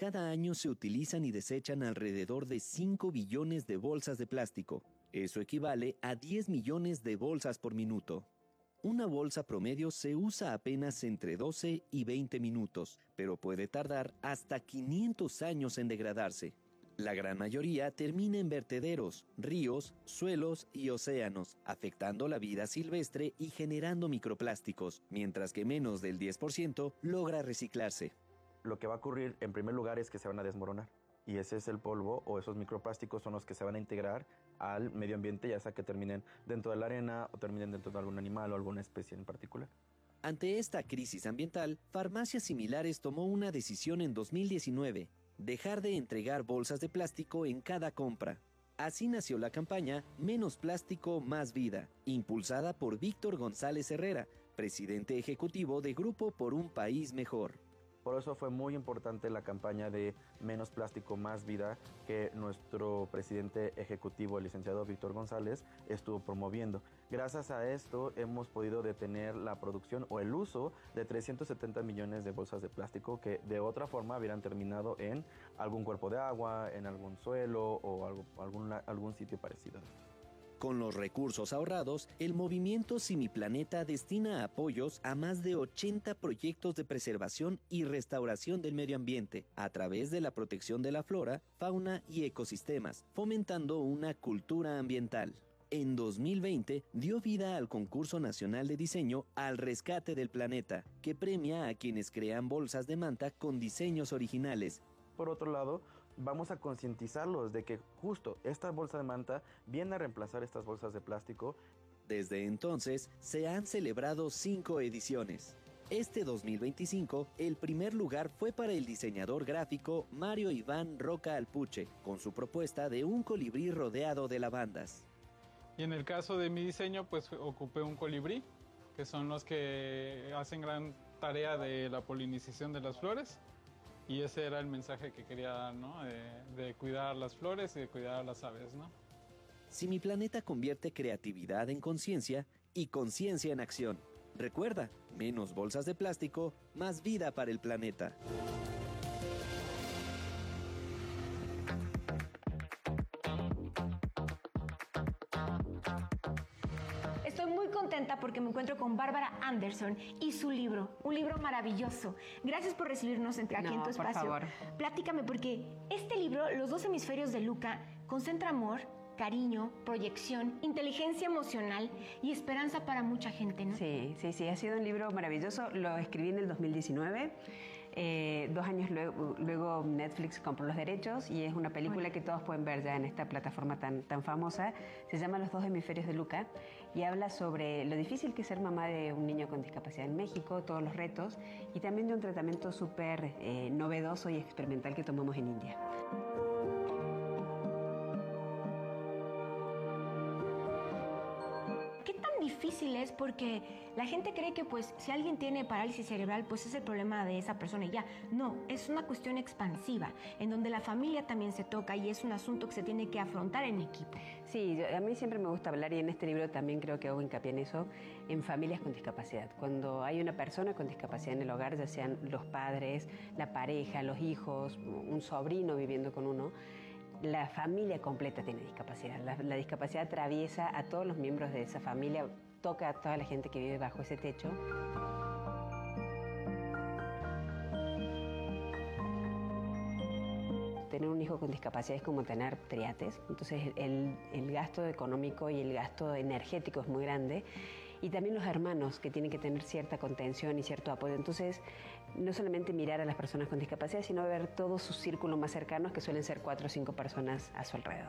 cada año se utilizan y desechan alrededor de 5 billones de bolsas de plástico. Eso equivale a 10 millones de bolsas por minuto. Una bolsa promedio se usa apenas entre 12 y 20 minutos, pero puede tardar hasta 500 años en degradarse. La gran mayoría termina en vertederos, ríos, suelos y océanos, afectando la vida silvestre y generando microplásticos, mientras que menos del 10% logra reciclarse. Lo que va a ocurrir en primer lugar es que se van a desmoronar. Y ese es el polvo o esos microplásticos son los que se van a integrar al medio ambiente, ya sea que terminen dentro de la arena o terminen dentro de algún animal o alguna especie en particular. Ante esta crisis ambiental, Farmacias Similares tomó una decisión en 2019, dejar de entregar bolsas de plástico en cada compra. Así nació la campaña Menos Plástico, Más Vida, impulsada por Víctor González Herrera, presidente ejecutivo de Grupo por un País Mejor. Por eso fue muy importante la campaña de Menos Plástico, Más Vida que nuestro presidente ejecutivo, el licenciado Víctor González, estuvo promoviendo. Gracias a esto hemos podido detener la producción o el uso de 370 millones de bolsas de plástico que de otra forma hubieran terminado en algún cuerpo de agua, en algún suelo o algún sitio parecido. Con los recursos ahorrados, el movimiento Simiplaneta destina apoyos a más de 80 proyectos de preservación y restauración del medio ambiente, a través de la protección de la flora, fauna y ecosistemas, fomentando una cultura ambiental. En 2020 dio vida al Concurso Nacional de Diseño Al Rescate del Planeta, que premia a quienes crean bolsas de manta con diseños originales. Por otro lado, vamos a concientizarlos de que justo esta bolsa de manta viene a reemplazar estas bolsas de plástico. Desde entonces, se han celebrado 5 ediciones. Este 2025, el primer lugar fue para el diseñador gráfico Mario Iván Roca Alpuche, con su propuesta de un colibrí rodeado de lavandas. Y en el caso de mi diseño, pues ocupé un colibrí, que son los que hacen gran tarea de la polinización de las flores. Y ese era el mensaje que quería dar, ¿no? De cuidar las flores y de cuidar a las aves, ¿no? Simiplaneta convierte creatividad en conciencia y conciencia en acción. Recuerda, menos bolsas de plástico, más vida para el planeta. Estoy muy contenta porque me encuentro con Bárbara Anderson y su libro, un libro maravilloso. Gracias por recibirnos aquí en tu espacio. Por favor. Platícame, porque este libro, Los 2 hemisferios de Luca, concentra amor, cariño, proyección, inteligencia emocional y esperanza para mucha gente, ¿no? Sí, ha sido un libro maravilloso. Lo escribí en el 2019. 2 años luego Netflix compró los derechos y es una película que todos pueden ver ya en esta plataforma tan famosa. Se llama Los 2 hemisferios de Luca y habla sobre lo difícil que es ser mamá de un niño con discapacidad en México, todos los retos y también de un tratamiento súper novedoso y experimental que tomamos en India. Difícil es porque la gente cree que pues si alguien tiene parálisis cerebral pues es el problema de esa persona y ya. No, es una cuestión expansiva en donde la familia también se toca y es un asunto que se tiene que afrontar en equipo. Sí, a mí siempre me gusta hablar y en este libro también creo que hago hincapié en eso, en familias con discapacidad. Cuando hay una persona con discapacidad en el hogar, ya sean los padres, la pareja, los hijos, un sobrino viviendo con uno, la familia completa tiene discapacidad. La discapacidad atraviesa a todos los miembros de esa familia, toca a toda la gente que vive bajo ese techo. Tener un hijo con discapacidad es como tener triates, entonces el gasto económico y el gasto energético es muy grande. Y también los hermanos que tienen que tener cierta contención y cierto apoyo. Entonces, no solamente mirar a las personas con discapacidad, sino ver todo su círculo más cercano, que suelen ser 4 o 5 personas a su alrededor.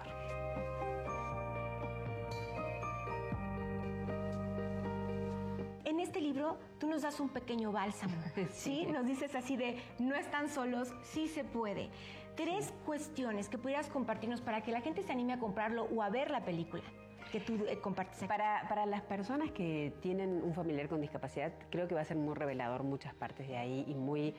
En este libro tú nos das un pequeño bálsamo, ¿sí? Nos dices así de, no están solos, sí se puede. 3 cuestiones que pudieras compartirnos para que la gente se anime a comprarlo o a ver la película que tú compartes aquí. Para las personas que tienen un familiar con discapacidad, creo que va a ser muy revelador muchas partes de ahí y muy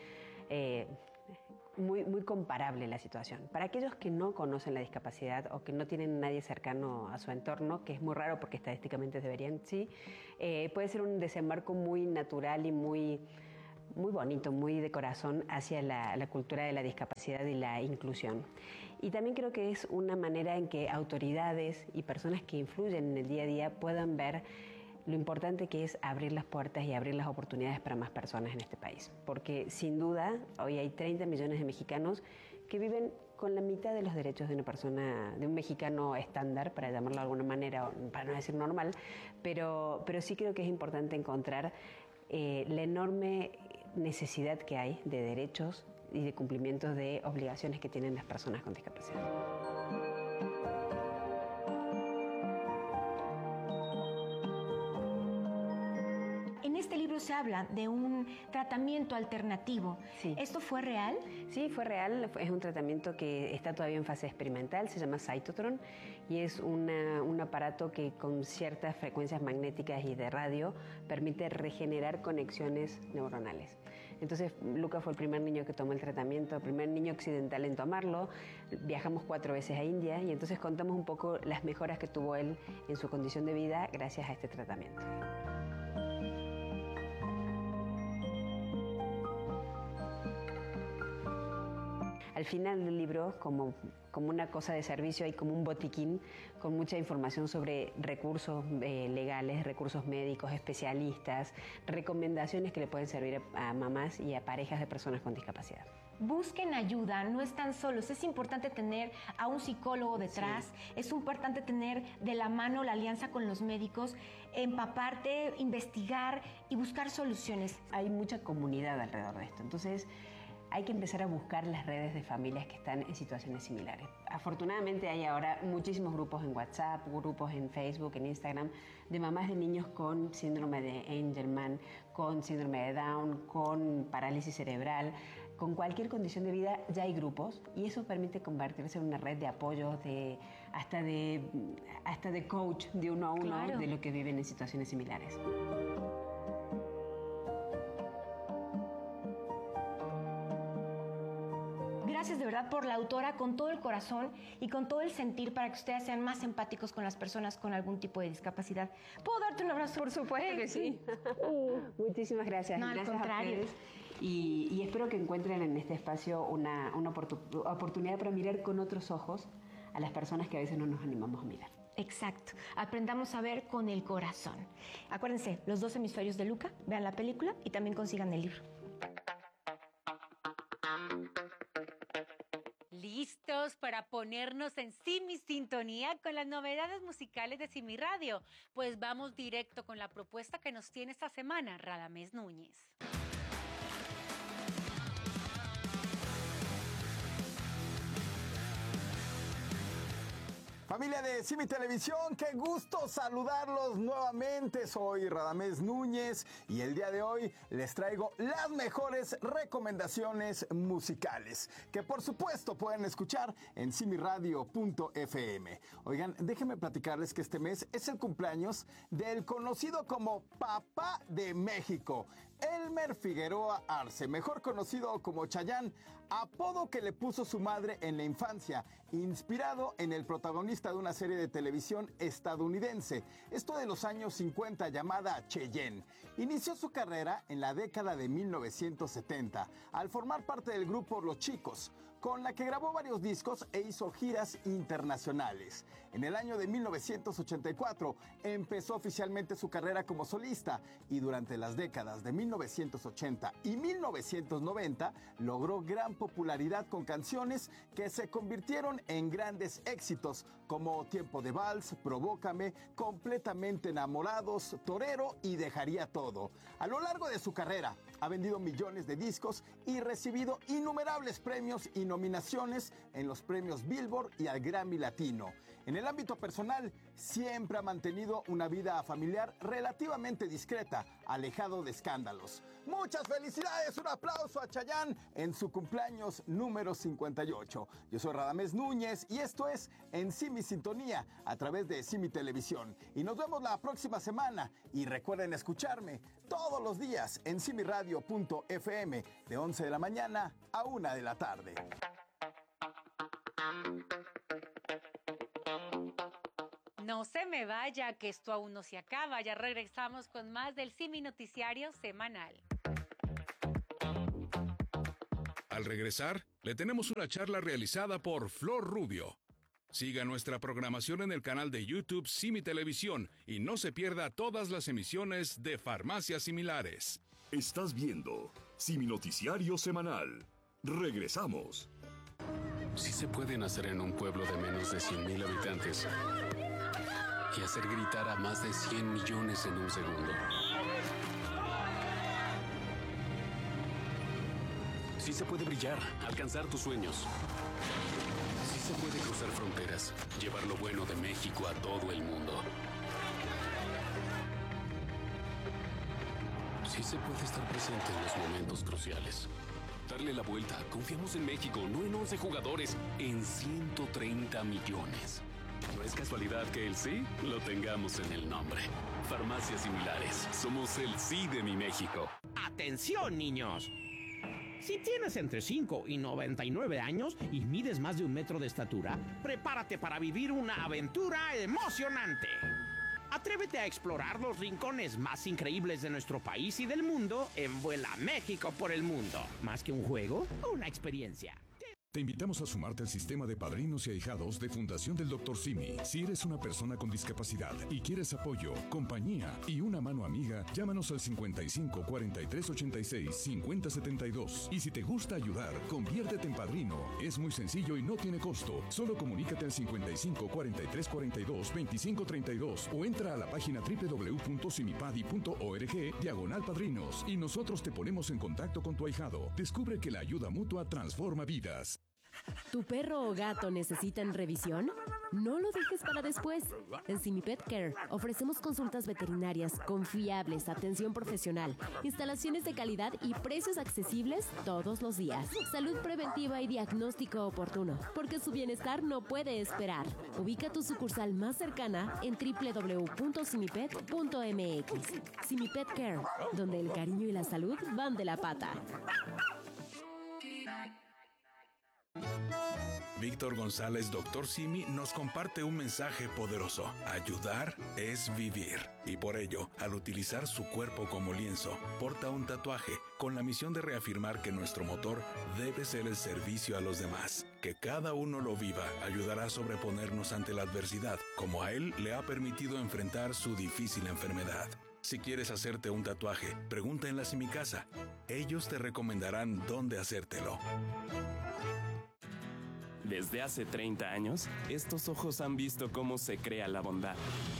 comparable la situación. Para aquellos que no conocen la discapacidad o que no tienen nadie cercano a su entorno, que es muy raro porque estadísticamente deberían, sí, puede ser un desembarco muy natural y muy muy bonito, muy de corazón hacia la cultura de la discapacidad y la inclusión. Y también creo que es una manera en que autoridades y personas que influyen en el día a día puedan ver lo importante que es abrir las puertas y abrir las oportunidades para más personas en este país. Porque sin duda, hoy hay 30 millones de mexicanos que viven con la mitad de los derechos de una persona, de un mexicano estándar, para llamarlo de alguna manera, para no decir normal, pero sí creo que es importante encontrar la enorme necesidad que hay de derechos y de cumplimientos de obligaciones que tienen las personas con discapacidad. En este libro se habla de un tratamiento alternativo. Sí. ¿Esto fue real? Sí, fue real. Es un tratamiento que está todavía en fase experimental, se llama Cytotron y es un aparato que con ciertas frecuencias magnéticas y de radio permite regenerar conexiones neuronales. Entonces, Luca fue el primer niño que tomó el tratamiento, el primer niño occidental en tomarlo. Viajamos 4 veces a India y entonces contamos un poco las mejoras que tuvo él en su condición de vida gracias a este tratamiento. Al final del libro, como una cosa de servicio, hay como un botiquín con mucha información sobre recursos legales, recursos médicos, especialistas, recomendaciones que le pueden servir a mamás y a parejas de personas con discapacidad. Busquen ayuda, no están solos. Es importante tener a un psicólogo detrás, sí. Es importante tener de la mano la alianza con los médicos, empaparte, investigar y buscar soluciones. Hay mucha comunidad alrededor de esto, entonces hay que empezar a buscar las redes de familias que están en situaciones similares. Afortunadamente hay ahora muchísimos grupos en WhatsApp, grupos en Facebook, en Instagram, de mamás de niños con síndrome de Angelman, con síndrome de Down, con parálisis cerebral, con cualquier condición de vida ya hay grupos y eso permite convertirse en una red de apoyo, hasta de coach de uno a uno, claro, de lo que viven en situaciones similares. Gracias de verdad por la autora, con todo el corazón y con todo el sentir para que ustedes sean más empáticos con las personas con algún tipo de discapacidad. ¿Puedo darte un abrazo? Por supuesto que sí. Muchísimas gracias. No, gracias al contrario. A ustedes. Y espero que encuentren en este espacio una oportunidad para mirar con otros ojos a las personas que a veces no nos animamos a mirar. Exacto. Aprendamos a ver con el corazón. Acuérdense, los 2 hemisferios de Luca, vean la película y también consigan el libro. ¿Listos para ponernos en Simi Sintonía con las novedades musicales de Simi Radio? Pues vamos directo con la propuesta que nos tiene esta semana Radamés Núñez. Familia de Simi Televisión, qué gusto saludarlos nuevamente. Soy Radamés Núñez y el día de hoy les traigo las mejores recomendaciones musicales que por supuesto pueden escuchar en simiradio.fm. Oigan, déjenme platicarles que este mes es el cumpleaños del conocido como Papá de México, Elmer Figueroa Arce, mejor conocido como Chayanne, apodo que le puso su madre en la infancia, inspirado en el protagonista de una serie de televisión estadounidense, esto de los años 50, llamada Cheyenne. Inició su carrera en la década de 1970, al formar parte del grupo Los Chicos, con la que grabó varios discos e hizo giras internacionales. En el año de 1984 empezó oficialmente su carrera como solista y durante las décadas de 1980 y 1990 logró gran popularidad con canciones que se convirtieron en grandes éxitos como Tiempo de Vals, Provócame, Completamente Enamorados, Torero y Dejaría Todo. A lo largo de su carrera ha vendido millones de discos y recibido innumerables premios y nominaciones en los premios Billboard y al Grammy Latino. En el ámbito personal, siempre ha mantenido una vida familiar relativamente discreta, alejado de escándalos. ¡Muchas felicidades! Un aplauso a Chayanne en su cumpleaños número 58. Yo soy Radamés Núñez y esto es En Simi Sintonía a través de Simi Televisión. Y nos vemos la próxima semana. Y recuerden escucharme todos los días en simiradio.fm de 11 de la mañana a 1 de la tarde. No se me vaya, que esto aún no se acaba. Ya regresamos con más del Simi Noticiario Semanal. Al regresar, le tenemos una charla realizada por Flor Rubio. Siga nuestra programación en el canal de YouTube Simi Televisión y no se pierda todas las emisiones de Farmacias Similares. Estás viendo Simi Noticiario Semanal. Regresamos. Sí se puede nacer en un pueblo de menos de 100,000 habitantes y hacer gritar a más de 100 millones en un segundo. Sí se puede brillar, alcanzar tus sueños. Sí se puede cruzar fronteras, llevar lo bueno de México a todo el mundo. Sí se puede estar presente en los momentos cruciales. Darle la vuelta. Confiamos en México, no en 11 jugadores, en 130 millones. No es casualidad que el sí lo tengamos en el nombre. Farmacias Similares. Somos el sí de mi México. ¡Atención, niños! Si tienes entre 5 y 99 años y mides más de 1 metro de estatura, prepárate para vivir una aventura emocionante. Atrévete a explorar los rincones más increíbles de nuestro país y del mundo en Vuela México por el Mundo. Más que un juego, una experiencia. Te invitamos a sumarte al sistema de padrinos y ahijados de Fundación del Dr. Simi. Si eres una persona con discapacidad y quieres apoyo, compañía y una mano amiga, llámanos al 55 43 86 50 72. Y si te gusta ayudar, conviértete en padrino. Es muy sencillo y no tiene costo. Solo comunícate al 55 43 42 25 32 o entra a la página www.simipadi.org/padrinos y nosotros te ponemos en contacto con tu ahijado. Descubre que la ayuda mutua transforma vidas. ¿Tu perro o gato necesitan revisión? No lo dejes para después. En Simi Pet Care ofrecemos consultas veterinarias confiables, atención profesional, instalaciones de calidad y precios accesibles todos los días. Salud preventiva y diagnóstico oportuno, porque su bienestar no puede esperar. Ubica tu sucursal más cercana en www.simipet.mx. Simi Pet Care, donde el cariño y la salud van de la pata. Víctor González, Dr. Simi, nos comparte un mensaje poderoso. Ayudar es vivir. Y por ello, al utilizar su cuerpo como lienzo, porta un tatuaje con la misión de reafirmar que nuestro motor debe ser el servicio a los demás. Que cada uno lo viva ayudará a sobreponernos ante la adversidad, como a él le ha permitido enfrentar su difícil enfermedad. Si quieres hacerte un tatuaje, pregunta en la Simicasa. Ellos te recomendarán dónde hacértelo. Desde hace 30 años, estos ojos han visto cómo se crea la bondad.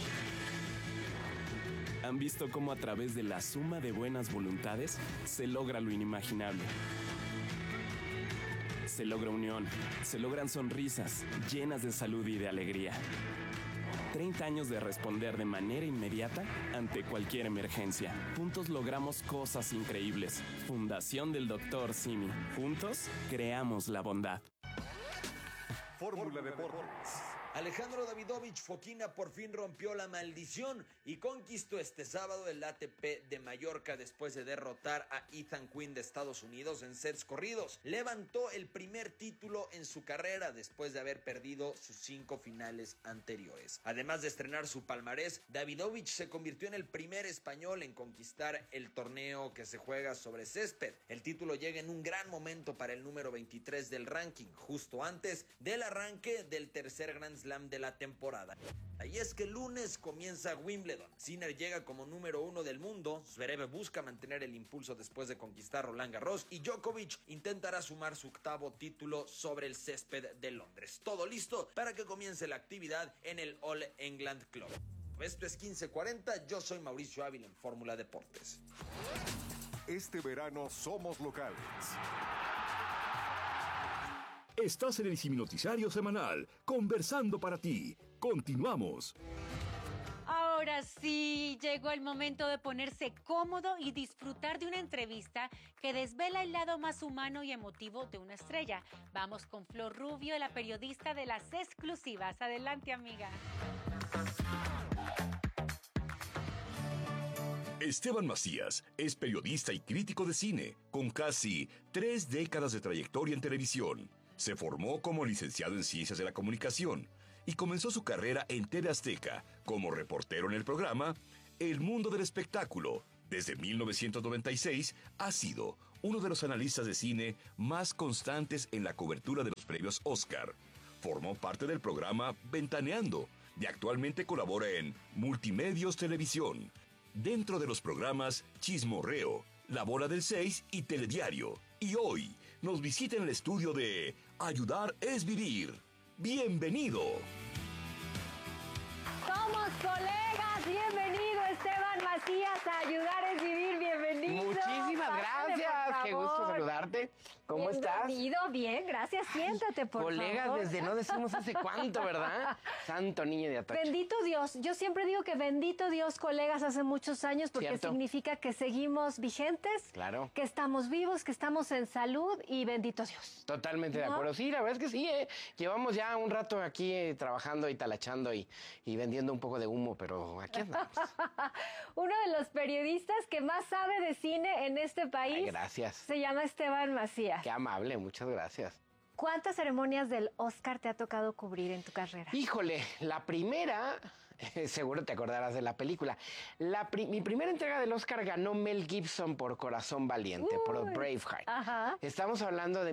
Han visto cómo a través de la suma de buenas voluntades se logra lo inimaginable. Se logra unión, se logran sonrisas llenas de salud y de alegría. 30 años de responder de manera inmediata ante cualquier emergencia. Juntos logramos cosas increíbles. Fundación del Dr. Simi. Juntos creamos la bondad. Fórmula Deportes. Alejandro Davidovich Fokina por fin rompió la maldición y conquistó este sábado el ATP de Mallorca después de derrotar a Ethan Quinn de Estados Unidos en sets corridos. Levantó el primer título en su carrera después de haber perdido sus 5 finales anteriores. Además de estrenar su palmarés, Davidovich se convirtió en el primer español en conquistar el torneo que se juega sobre césped. El título llega en un gran momento para el número 23 del ranking, justo antes del arranque del tercer Grand Slam de la temporada. Y es que el lunes comienza Wimbledon. Sinner llega como número 1 del mundo, Zverev busca mantener el impulso después de conquistar Roland Garros y Djokovic intentará sumar su 8º título sobre el césped de Londres. Todo listo para que comience la actividad en el All England Club. Esto es 1540, yo soy Mauricio Ávila en Fórmula Deportes. Este verano somos locales. Estás en el Simi Noticiario Semanal, conversando para ti. Continuamos. Ahora sí, llegó el momento de ponerse cómodo y disfrutar de una entrevista que desvela el lado más humano y emotivo de una estrella. Vamos con Flor Rubio, la periodista de las exclusivas. Adelante, amiga. Esteban Macías es periodista y crítico de cine, con casi 3 décadas de trayectoria en televisión. Se formó como licenciado en Ciencias de la Comunicación y comenzó su carrera en TV Azteca como reportero en el programa El Mundo del Espectáculo. Desde 1996 ha sido uno de los analistas de cine más constantes en la cobertura de los premios Oscar. Formó parte del programa Ventaneando y actualmente colabora en Multimedios Televisión, dentro de los programas Chismorreo, La Bola del 6 y Telediario. Y hoy nos visita en el estudio de Ayudar es Vivir. ¡Bienvenido! Somos colegas, bienvenido Esteban Macías a Ayudar es Vivir, bienvenido. Muchísimas gracias, qué gusto saludarte. ¿Cómo estás? Bienvenido, bien, gracias, siéntate por colegas, favor. desde no decimos hace cuánto, ¿verdad? Santo niño de Atocha. Bendito Dios, yo siempre digo que bendito Dios, colegas, hace muchos años, porque ¿Cierto? Significa que seguimos vigentes, Claro. que estamos vivos, que estamos en salud y bendito Dios. Totalmente de ¿No? acuerdo. Sí, la verdad es que sí, Llevamos ya un rato aquí trabajando y talachando y vendiendo un poco de humo, pero aquí andamos. Uno de los periodistas que más sabe de cine en este país. Ay, gracias. Se llama Esteban Macías. Qué amable, muchas gracias. ¿Cuántas ceremonias del Oscar te ha tocado cubrir en tu carrera? Híjole, la primera, seguro te acordarás de la película. Mi primera entrega del Oscar ganó Mel Gibson por Corazón Valiente, por Braveheart. Ajá. Estamos hablando de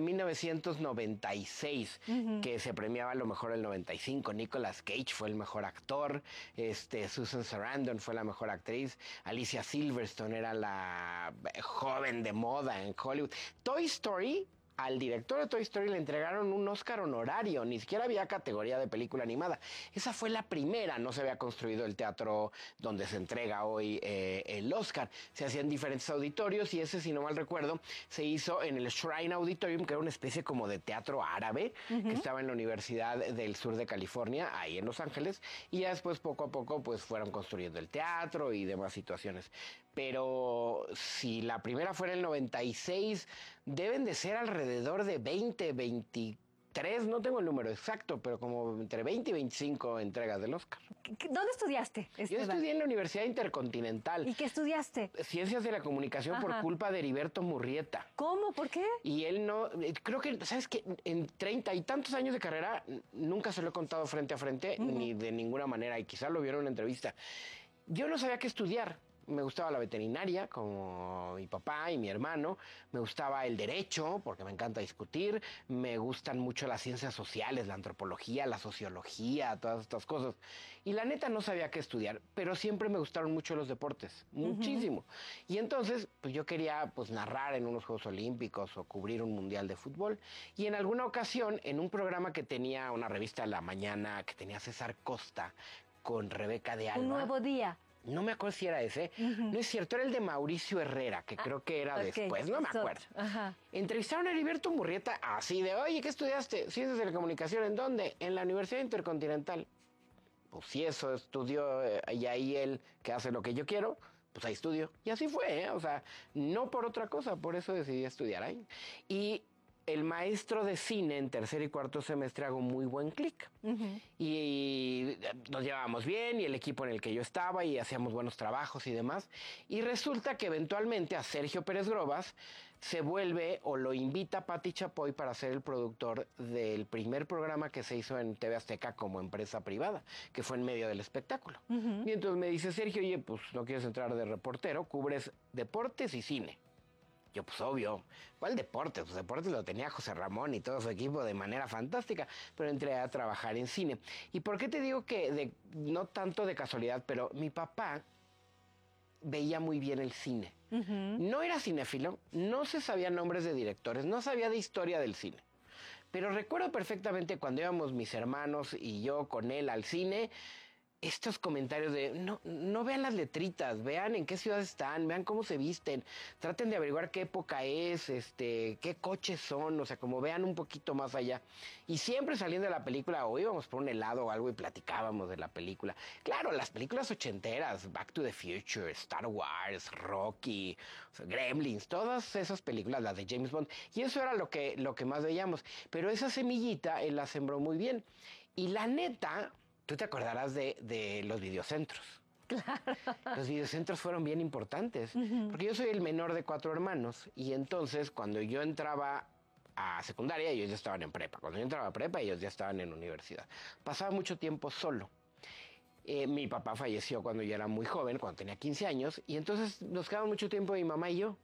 1996, que se premiaba a lo mejor el 95. Nicolas Cage fue el mejor actor, Susan Sarandon fue la mejor actriz, Alicia Silverstone era la joven de moda en Hollywood. Toy Story, al director de Toy Story le entregaron un Oscar honorario, ni siquiera había categoría de película animada. Esa fue la primera, no se había construido el teatro donde se entrega hoy el Oscar. Se hacían diferentes auditorios y ese, si no mal recuerdo, se hizo en el Shrine Auditorium, que era una especie como de teatro árabe, que estaba en la Universidad del Sur de California, ahí en Los Ángeles, y ya después poco a poco pues fueron construyendo el teatro y demás situaciones. Pero si la primera fuera el 96, deben de ser alrededor de 20, 23, no tengo el número exacto, pero como entre 20 y 25 entregas del Oscar. ¿Dónde estudiaste, Yo Esteban? estudié en la Universidad Intercontinental. ¿Y qué estudiaste? Ciencias de la Comunicación por Ajá. culpa de Heriberto Murrieta. ¿Cómo? ¿Por qué? Y él no, creo que, ¿sabes qué? En 30 y tantos años de carrera, nunca se lo he contado frente a frente, ni de ninguna manera, y quizás lo vieron en una entrevista. Yo no sabía qué estudiar. Me gustaba la veterinaria, como mi papá y mi hermano. Me gustaba el derecho, porque me encanta discutir. Me gustan mucho las ciencias sociales, la antropología, la sociología, todas estas cosas. Y la neta no sabía qué estudiar, pero siempre me gustaron mucho los deportes, muchísimo. Y entonces, pues yo quería pues narrar en unos Juegos Olímpicos o cubrir un Mundial de Fútbol. Y en alguna ocasión, en un programa que tenía una revista de la mañana, que tenía César Costa, con Rebeca de Alba. Un nuevo día. No me acuerdo si era ese. No es cierto, era el de Mauricio Herrera, que creo que era después, no me acuerdo. Ajá. Entrevistaron a Heriberto Murrieta así de, oye, ¿qué estudiaste? Ciencias de la Comunicación, ¿en dónde? En la Universidad Intercontinental. Pues si eso estudió, y ahí él, que hace lo que yo quiero, pues ahí estudio. Y así fue, o sea, no por otra cosa, por eso decidí estudiar ahí. Y el maestro de cine en tercer y cuarto semestre hago muy buen clic. Y nos llevábamos bien y el equipo en el que yo estaba y hacíamos buenos trabajos y demás. Y resulta que eventualmente a Sergio Pérez Grobas se vuelve o lo invita Pati Chapoy para ser el productor del primer programa que se hizo en TV Azteca como empresa privada, que fue en medio del espectáculo. Y entonces me dice Sergio, oye, pues no quieres entrar de reportero, cubres deportes y cine. Yo, pues obvio, ¿cuál deporte? Pues deportes lo tenía José Ramón y todo su equipo de manera fantástica, pero entré a trabajar en cine. ¿Y por qué te digo que no tanto de casualidad, pero mi papá veía muy bien el cine? No era cinéfilo, no se sabía nombres de directores, no sabía de historia del cine. Pero recuerdo perfectamente cuando íbamos mis hermanos y yo con él al cine, estos comentarios de no vean las letritas, vean en qué ciudad están, vean cómo se visten, traten de averiguar qué época es, qué coches son, o sea, como vean un poquito más allá. Y siempre saliendo de la película, o íbamos por un helado o algo y platicábamos de la película. Claro, las películas ochenteras, Back to the Future, Star Wars, Rocky, o sea, Gremlins, todas esas películas, las de James Bond, y eso era lo que más veíamos. Pero esa semillita él la sembró muy bien. Y la neta, tú te acordarás de los videocentros. Claro. Los videocentros fueron bien importantes, porque yo soy el menor de 4 hermanos, y entonces cuando yo entraba a secundaria, ellos ya estaban en prepa. Cuando yo entraba a prepa, ellos ya estaban en universidad. Pasaba mucho tiempo solo. Mi papá falleció cuando yo era muy joven, cuando tenía 15 años, y entonces nos quedaba mucho tiempo mi mamá y yo.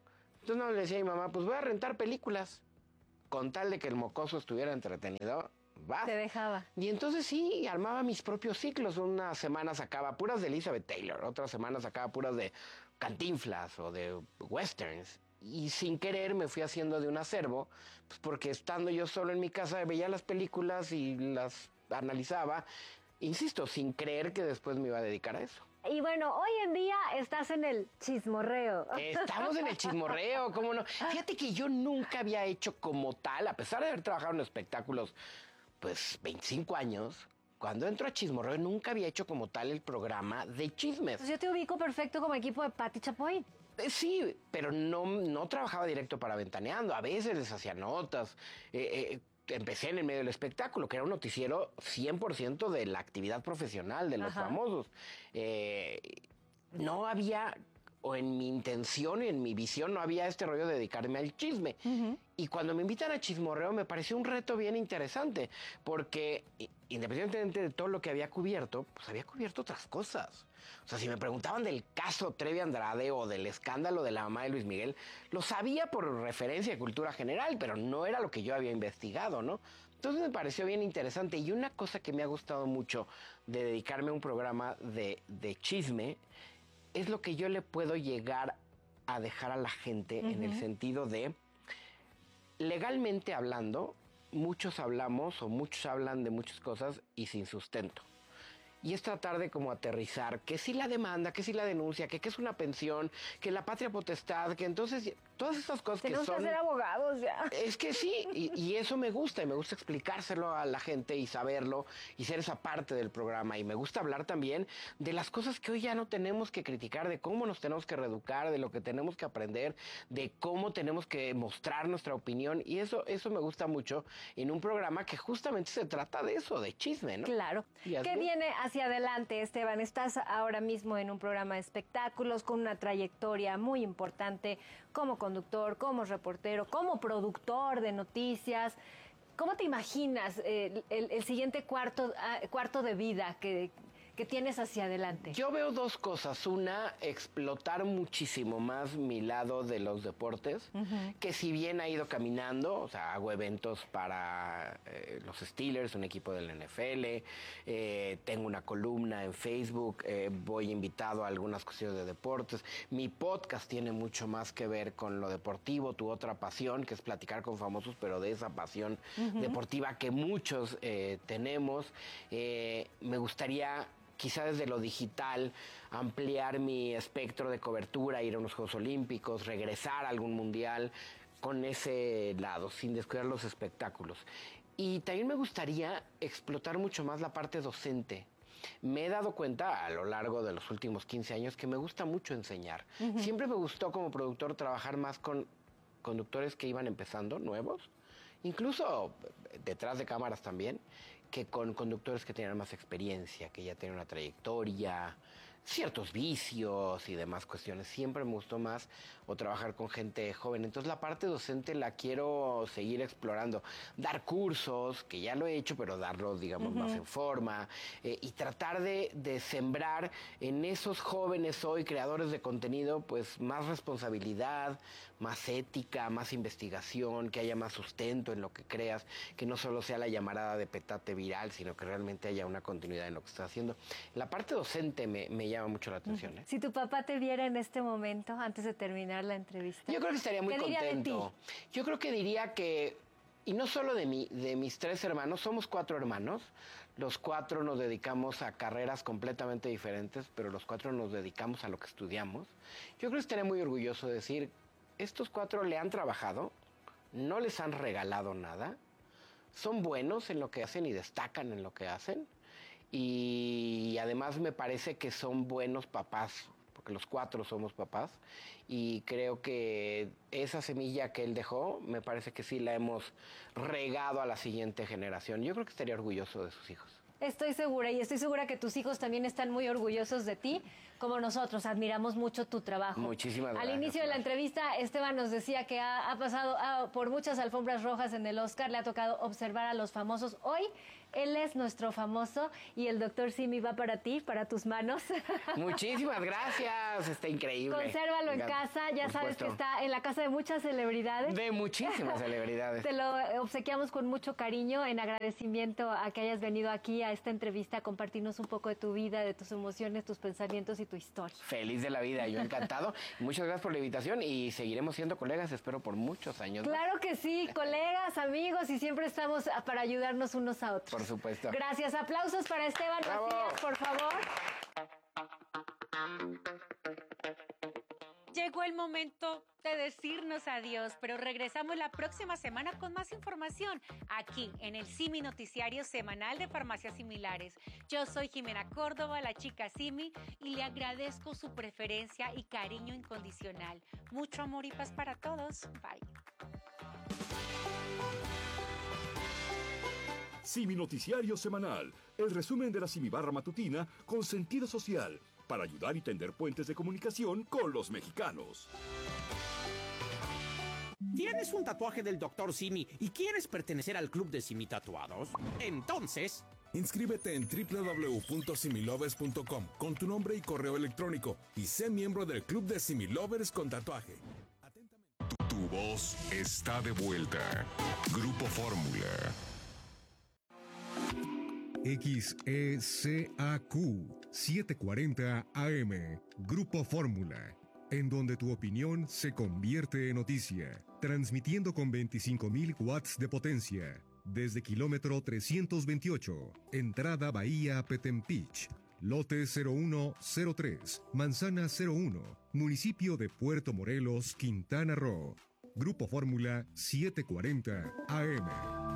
Entonces no le decía a mi mamá, pues voy a rentar películas. Con tal de que el mocoso estuviera entretenido, va. Te dejaba. Y entonces sí, armaba mis propios ciclos. Una semana sacaba puras de Elizabeth Taylor, otra semana sacaba puras de Cantinflas o de westerns. Y sin querer me fui haciendo de un acervo, pues porque estando yo solo en mi casa veía las películas y las analizaba. Insisto, sin creer que después me iba a dedicar a eso. Y bueno, hoy en día estás en el chismorreo. Estamos en el chismorreo, ¿cómo no? Fíjate que yo nunca había hecho como tal, a pesar de haber trabajado en espectáculos, pues 25 años, cuando entro a chismorreo nunca había hecho como tal el programa de chismes. Pues yo te ubico perfecto como equipo de Pati Chapoy. Sí, pero no trabajaba directo para Ventaneando, a veces les hacía notas. Empecé en el medio del espectáculo, que era un noticiero 100% de la actividad profesional de los famosos. No había, o en mi intención y en mi visión, no había este rollo de dedicarme al chisme. Y cuando me invitan a Chismorreo me pareció un reto bien interesante, porque independientemente de todo lo que había cubierto, pues había cubierto otras cosas. O sea, si me preguntaban del caso Trevi Andrade o del escándalo de la mamá de Luis Miguel, lo sabía por referencia de cultura general, pero no era lo que yo había investigado, ¿no? Entonces me pareció bien interesante. Y una cosa que me ha gustado mucho de dedicarme a un programa de chisme es lo que yo le puedo llegar a dejar a la gente en el sentido de, legalmente hablando, muchos hablamos o muchos hablan de muchas cosas y sin sustento. Y es tratar de como aterrizar, que si la demanda, que si la denuncia, que es una pensión, que la patria potestad, que entonces todas estas cosas Tenemos que son... que ser abogados ya. Es que sí, y eso me gusta, y me gusta explicárselo a la gente y saberlo, y ser esa parte del programa. Y me gusta hablar también de las cosas que hoy ya no tenemos que criticar, de cómo nos tenemos que reeducar, de lo que tenemos que aprender, de cómo tenemos que mostrar nuestra opinión. Y eso me gusta mucho en un programa que justamente se trata de eso, de chisme, ¿no? Claro. ¿Qué viene hacia adelante, Esteban? Estás ahora mismo en un programa de espectáculos con una trayectoria muy importante como conductor, como reportero, como productor de noticias. ¿Cómo te imaginas el siguiente cuarto de vida que tienes hacia adelante? Yo veo dos cosas. Una, explotar muchísimo más mi lado de los deportes, que si bien ha ido caminando, o sea, hago eventos para los Steelers, un equipo del NFL, tengo una columna en Facebook, voy invitado a algunas cuestiones de deportes. Mi podcast tiene mucho más que ver con lo deportivo, tu otra pasión, que es platicar con famosos, pero de esa pasión deportiva que muchos tenemos. Me gustaría, quizá desde lo digital, ampliar mi espectro de cobertura, ir a unos Juegos Olímpicos, regresar a algún mundial con ese lado, sin descuidar los espectáculos. Y también me gustaría explotar mucho más la parte docente. Me he dado cuenta a lo largo de los últimos 15 años que me gusta mucho enseñar. Siempre me gustó como productor trabajar más con conductores que iban empezando, nuevos, incluso detrás de cámaras también, que con conductores que tenían más experiencia, que ya tenían una trayectoria, ciertos vicios y demás cuestiones. Siempre me gustó más o trabajar con gente joven. Entonces la parte docente la quiero seguir explorando. Dar cursos, que ya lo he hecho, pero darlos, digamos, más en forma. Y tratar de sembrar en esos jóvenes hoy, creadores de contenido, pues más responsabilidad, más ética, más investigación, que haya más sustento en lo que creas, que no solo sea la llamarada de petate viral, sino que realmente haya una continuidad en lo que estás haciendo. La parte docente me llama mucho la atención. Si tu papá te viera en este momento, antes de terminar la entrevista, yo creo que estaría muy contento. Yo creo que diría que, y no solo de mis 3 hermanos, somos 4 hermanos. Los 4 nos dedicamos a carreras completamente diferentes, pero los 4 nos dedicamos a lo que estudiamos. Yo creo que estaría muy orgulloso de decir, estos 4 le han trabajado, no les han regalado nada, son buenos en lo que hacen y destacan en lo que hacen. Y además me parece que son buenos papás, porque los 4 somos papás, y creo que esa semilla que él dejó, me parece que sí la hemos regado a la siguiente generación. Yo creo que estaría orgulloso de sus hijos. Estoy segura, y estoy segura que tus hijos también están muy orgullosos de ti, como nosotros, admiramos mucho tu trabajo. Muchísimas gracias. Al inicio de la entrevista, Esteban nos decía que ha pasado por muchas alfombras rojas en el Oscar, le ha tocado observar a los famosos. Hoy, él es nuestro famoso y el doctor Simi va para ti, para tus manos. Muchísimas gracias, está increíble. Consérvalo en casa, ya sabes que está en la casa de muchas celebridades. De muchísimas celebridades. Te lo obsequiamos con mucho cariño, en agradecimiento a que hayas venido aquí a esta entrevista a compartirnos un poco de tu vida, de tus emociones, tus pensamientos y tu historia. Feliz de la vida, yo encantado. Muchas gracias por la invitación y seguiremos siendo colegas, espero por muchos años. Claro que sí, colegas, amigos, y siempre estamos para ayudarnos unos a otros. Por supuesto. Gracias. Aplausos para Esteban Macías, por favor. Llegó el momento de decirnos adiós, pero regresamos la próxima semana con más información aquí en el Simi Noticiario Semanal de Farmacias Similares. Yo soy Jimena Córdoba, la chica Simi, y le agradezco su preferencia y cariño incondicional. Mucho amor y paz para todos. Bye. Simi Noticiario Semanal, el resumen de la Simibarra matutina con sentido social, para ayudar y tender puentes de comunicación con los mexicanos. ¿Tienes un tatuaje del Dr. Simi y quieres pertenecer al club de Simi Tatuados? Entonces, inscríbete en www.similovers.com con tu nombre y correo electrónico y sé miembro del club de Similovers con tatuaje. Tu voz está de vuelta. Grupo Fórmula. XECAQ 740 AM, Grupo Fórmula, en donde tu opinión se convierte en noticia, transmitiendo con 25.000 watts de potencia, desde kilómetro 328, entrada Bahía Petempich, lote 0103, manzana 01, municipio de Puerto Morelos, Quintana Roo. Grupo Fórmula 740 AM.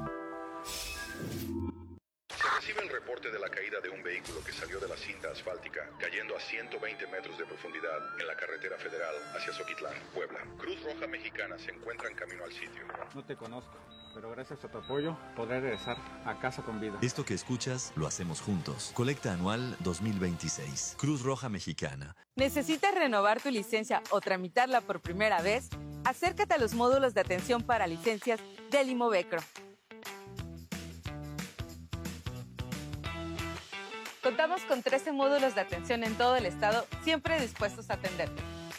Se recibe el reporte de la caída de un vehículo que salió de la cinta asfáltica, cayendo a 120 metros de profundidad en la carretera federal hacia Zoquitlán, Puebla. Cruz Roja Mexicana se encuentra en camino al sitio. No te conozco, pero gracias a tu apoyo podré regresar a casa con vida. Esto que escuchas lo hacemos juntos. Colecta anual 2026. Cruz Roja Mexicana. ¿Necesitas renovar tu licencia o tramitarla por primera vez? Acércate a los módulos de atención para licencias del Imovecro. Contamos con 13 módulos de atención en todo el estado, siempre dispuestos a atenderte.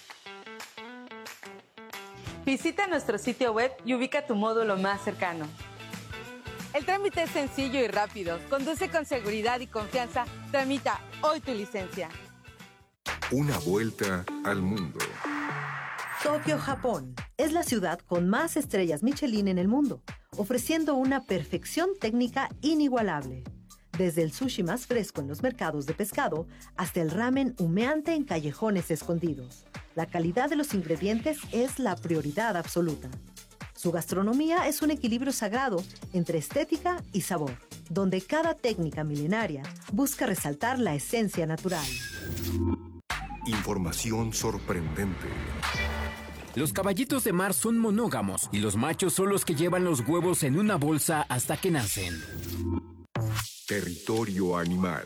Visita nuestro sitio web y ubica tu módulo más cercano. El trámite es sencillo y rápido. Conduce con seguridad y confianza. Tramita hoy tu licencia. Una vuelta al mundo. Tokio, Japón, es la ciudad con más estrellas Michelin en el mundo, ofreciendo una perfección técnica inigualable. Desde el sushi más fresco en los mercados de pescado hasta el ramen humeante en callejones escondidos. La calidad de los ingredientes es la prioridad absoluta. Su gastronomía es un equilibrio sagrado entre estética y sabor, donde cada técnica milenaria busca resaltar la esencia natural. Información sorprendente. Los caballitos de mar son monógamos y los machos son los que llevan los huevos en una bolsa hasta que nacen. Territorio animal.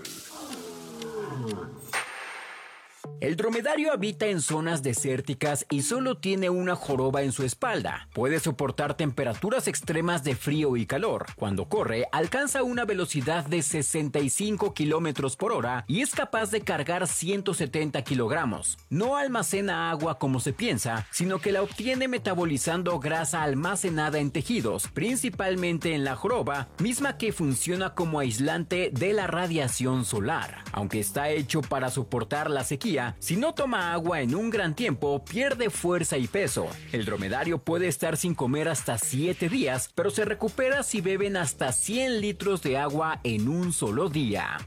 El dromedario habita en zonas desérticas y solo tiene una joroba en su espalda. Puede soportar temperaturas extremas de frío y calor. Cuando corre, alcanza una velocidad de 65 kilómetros por hora y es capaz de cargar 170 kilogramos. No almacena agua como se piensa, sino que la obtiene metabolizando grasa almacenada en tejidos, principalmente en la joroba, misma que funciona como aislante de la radiación solar. Aunque está hecho para soportar la sequía, si no toma agua en un gran tiempo, pierde fuerza y peso. El dromedario puede estar sin comer hasta 7 días, pero se recupera si beben hasta 100 litros de agua en un solo día.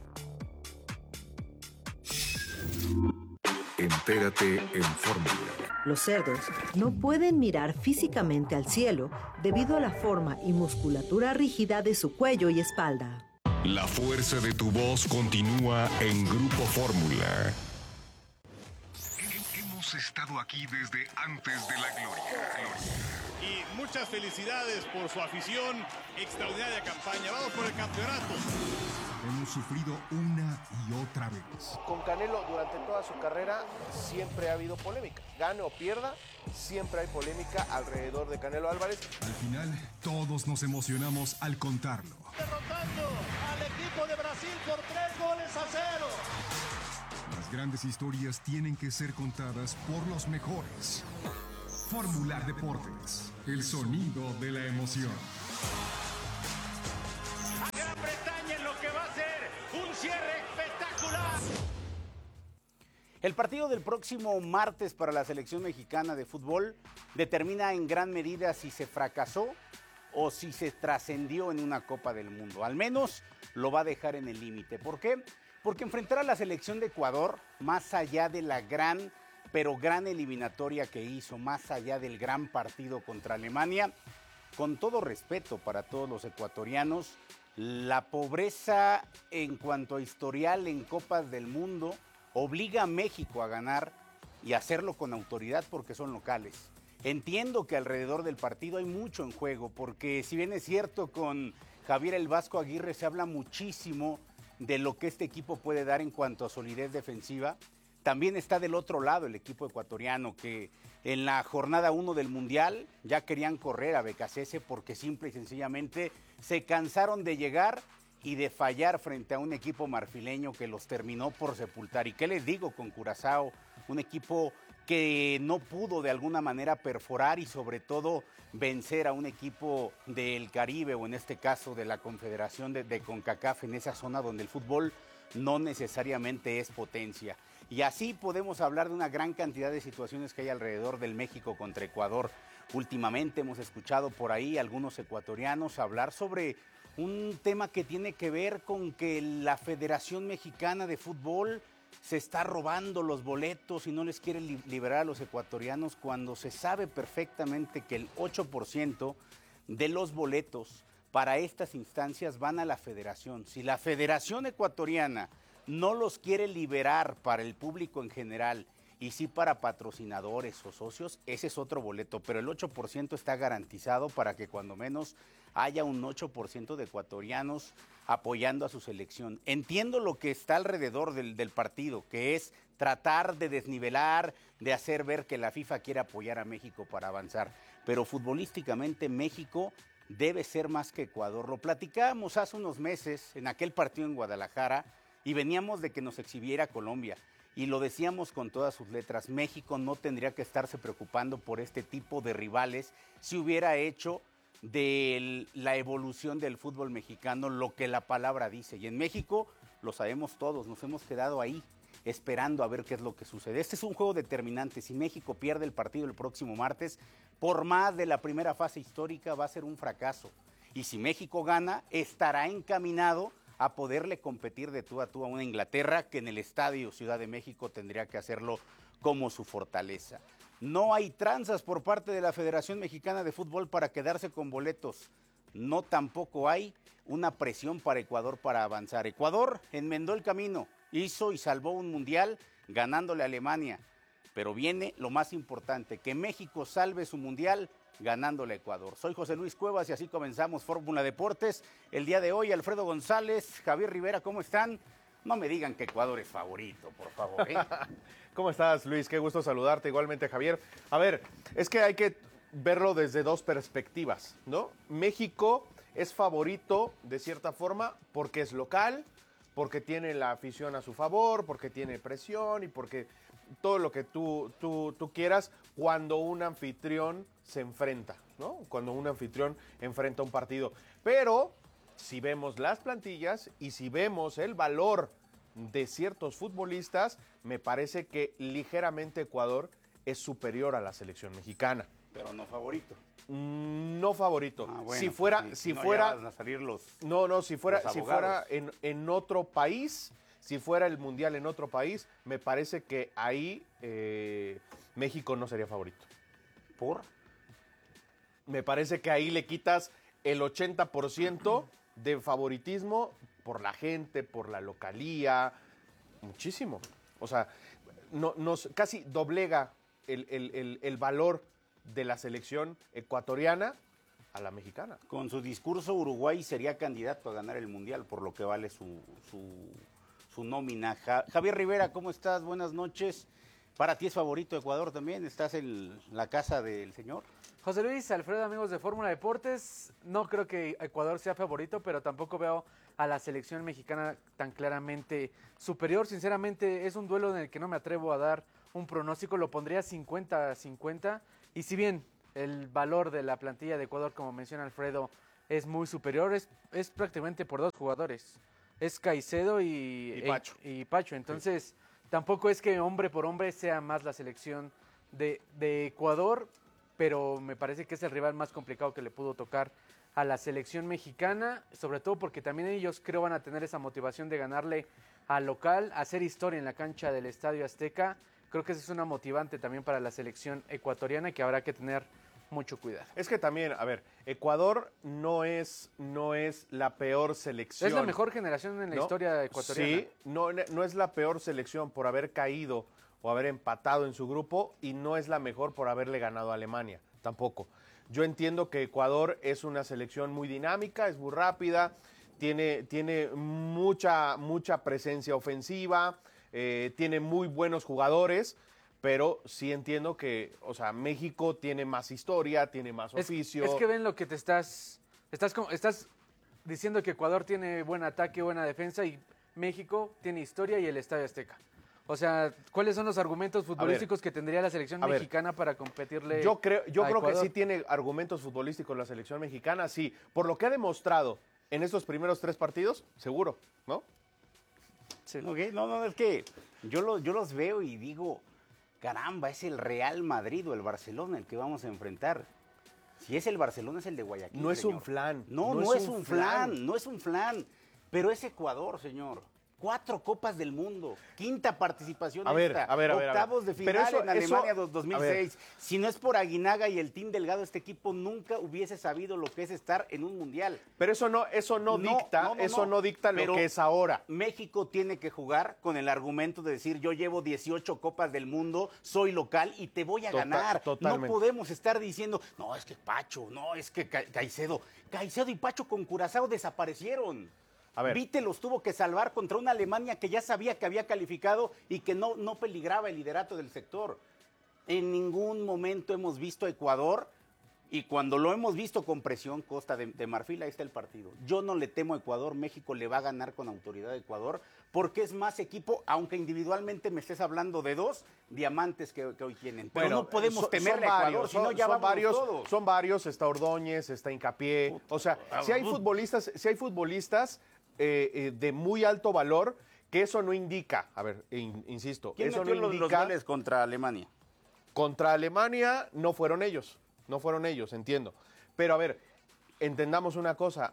Entérate en Fórmula. Los cerdos no pueden mirar físicamente al cielo debido a la forma y musculatura rígida de su cuello y espalda. La fuerza de tu voz continúa en Grupo Fórmula. Hemos estado aquí desde antes de la gloria. Y muchas felicidades por su afición, extraordinaria campaña. Vamos por el campeonato. hemos sufrido una y otra vez. Con Canelo durante toda su carrera siempre ha habido polémica. Gane o pierda, siempre hay polémica alrededor de Canelo Álvarez. Al final, todos nos emocionamos al contarlo. Derrotando al equipo de Brasil por 3-0. Las grandes historias tienen que ser contadas por los mejores. Fórmula Deportes, el sonido de la emoción. A Gran Bretaña en lo que va a ser un cierre espectacular. El partido del próximo martes para la selección mexicana de fútbol determina en gran medida si se fracasó o si se trascendió en una Copa del Mundo. Al menos lo va a dejar en el límite. ¿Por qué? Porque enfrentar a la selección de Ecuador, más allá de la gran eliminatoria que hizo, más allá del gran partido contra Alemania, con todo respeto para todos los ecuatorianos, la pobreza en cuanto a historial en Copas del Mundo obliga a México a ganar y hacerlo con autoridad porque son locales. Entiendo que alrededor del partido hay mucho en juego, porque si bien es cierto, con Javier El Vasco Aguirre se habla muchísimo de lo que este equipo puede dar en cuanto a solidez defensiva, también está del otro lado el equipo ecuatoriano, que en la jornada 1 del Mundial ya querían correr a Becasese porque simple y sencillamente se cansaron de llegar y de fallar frente a un equipo marfileño que los terminó por sepultar. ¿Y qué les digo con Curazao? Un equipo que no pudo de alguna manera perforar y sobre todo vencer a un equipo del Caribe, o en este caso de la Confederación de CONCACAF, en esa zona donde el fútbol no necesariamente es potencia. Y así podemos hablar de una gran cantidad de situaciones que hay alrededor del México contra Ecuador. Últimamente hemos escuchado por ahí algunos ecuatorianos hablar sobre un tema que tiene que ver con que la Federación Mexicana de Fútbol se está robando los boletos y no les quiere liberar a los ecuatorianos, cuando se sabe perfectamente que el 8% de los boletos para estas instancias van a la federación. Si la Federación Ecuatoriana no los quiere liberar para el público en general y sí para patrocinadores o socios, ese es otro boleto, pero el 8% está garantizado para que cuando menos haya un 8% de ecuatorianos apoyando a su selección. Entiendo lo que está alrededor del partido, que es tratar de desnivelar, de hacer ver que la FIFA quiere apoyar a México para avanzar, pero futbolísticamente México debe ser más que Ecuador. Lo platicábamos hace unos meses en aquel partido en Guadalajara y veníamos de que nos exhibiera Colombia. Y lo decíamos con todas sus letras, México no tendría que estarse preocupando por este tipo de rivales si hubiera hecho de la evolución del fútbol mexicano lo que la palabra dice. Y en México, lo sabemos todos, nos hemos quedado ahí esperando a ver qué es lo que sucede. Este es un juego determinante. Si México pierde el partido el próximo martes, por más de la primera fase histórica, va a ser un fracaso. Y si México gana, estará encaminado a poderle competir de tú a tú a una Inglaterra que en el Estadio Ciudad de México tendría que hacerlo como su fortaleza. No hay tranzas por parte de la Federación Mexicana de Fútbol para quedarse con boletos. No tampoco hay una presión para Ecuador para avanzar. Ecuador enmendó el camino, hizo y salvó un mundial ganándole a Alemania. Pero viene lo más importante, que México salve su mundial ganándole a Ecuador. Soy José Luis Cuevas y así comenzamos Fórmula Deportes. El día de hoy, Alfredo González, Javier Rivera, ¿cómo están? No me digan que Ecuador es favorito, por favor, ¿eh? ¿Cómo estás, Luis? Qué gusto saludarte, igualmente, Javier. A ver, es que hay que verlo desde dos perspectivas, ¿no? México es favorito, de cierta forma, porque es local, porque tiene la afición a su favor, porque tiene presión y porque todo lo que tú quieras cuando un anfitrión se enfrenta, ¿no? Cuando un anfitrión enfrenta un partido. Pero si vemos las plantillas y si vemos el valor de ciertos futbolistas, me parece que ligeramente Ecuador es superior a la selección mexicana. Pero no favorito. No favorito. Bueno, si fuera, pues, si no, fuera, van a salir si fuera en otro país, si fuera el mundial en otro país, me parece que ahí México no sería favorito. ¿Por? Me parece que ahí le quitas el 80% de favoritismo por la gente, por la localía, muchísimo. O sea, casi doblega el valor de la selección ecuatoriana a la mexicana. Con su discurso, Uruguay sería candidato a ganar el Mundial, por lo que vale su nómina. Javier Rivera, ¿cómo estás? Buenas noches. ¿Para ti es favorito Ecuador también? ¿Estás en la casa del señor? José Luis, Alfredo, amigos de Fórmula Deportes, no creo que Ecuador sea favorito, pero tampoco veo a la selección mexicana tan claramente superior. Sinceramente, es un duelo en el que no me atrevo a dar un pronóstico, lo pondría 50-50. Y si bien el valor de la plantilla de Ecuador, como menciona Alfredo, es muy superior, es prácticamente por 2 jugadores. Es Caicedo y Pacho. Entonces, tampoco es que hombre por hombre sea más la selección de Ecuador, pero me parece que es el rival más complicado que le pudo tocar a la selección mexicana, sobre todo porque también ellos creo van a tener esa motivación de ganarle al local, hacer historia en la cancha del Estadio Azteca. Creo que esa es una motivante también para la selección ecuatoriana que habrá que tener mucho cuidado. Es que también, a ver, Ecuador no es la peor selección. Es la mejor generación en la historia ecuatoriana. Sí, no es la peor selección por haber caído o haber empatado en su grupo, y no es la mejor por haberle ganado a Alemania, tampoco. Yo entiendo que Ecuador es una selección muy dinámica, es muy rápida, tiene mucha presencia ofensiva, tiene muy buenos jugadores, pero sí entiendo que, o sea, México tiene más historia, tiene más oficio. Es que ven lo que te estás diciendo, que Ecuador tiene buen ataque, buena defensa, y México tiene historia y el Estadio Azteca. O sea, ¿cuáles son los argumentos futbolísticos que tendría la selección mexicana para competirle? Yo creo que sí tiene argumentos futbolísticos la selección mexicana, sí. Por lo que ha demostrado en estos primeros 3 partidos, seguro, ¿no? Sí. Okay. No, es que yo los veo y digo, caramba, es el Real Madrid o el Barcelona el que vamos a enfrentar. Si es el Barcelona, es el de Guayaquil. No es un flan. No es un flan. Pero es Ecuador, señor. 4 Copas del Mundo, 5ª participación octavos de final en Alemania 2006. Si no es por Aguinaga y el Team Delgado, este equipo nunca hubiese sabido lo que es estar en un mundial. Pero eso no dicta lo que es ahora. México tiene que jugar con el argumento de decir, yo llevo 18 Copas del Mundo, soy local y te voy a ganar. Totalmente. No podemos estar diciendo, no, es que Pacho, no, es que Caicedo y Pacho con Curazao desaparecieron. Vite los tuvo que salvar contra una Alemania que ya sabía que había calificado y que no peligraba el liderato del sector. En ningún momento hemos visto a Ecuador, y cuando lo hemos visto con presión, Costa de Marfil, ahí está el partido. Yo no le temo a Ecuador, México le va a ganar con autoridad a Ecuador, porque es más equipo, aunque individualmente me estés hablando de 2 diamantes que hoy tienen. Pero no podemos temerle a Ecuador, si no ya vamos todos. Son varios, está Ordóñez, está Hincapié. O sea, si hay futbolistas de muy alto valor, que eso no indica, insisto, ¿quién eso metió no indica los goles contra Alemania? Contra Alemania no fueron ellos, entiendo. Pero entendamos una cosa,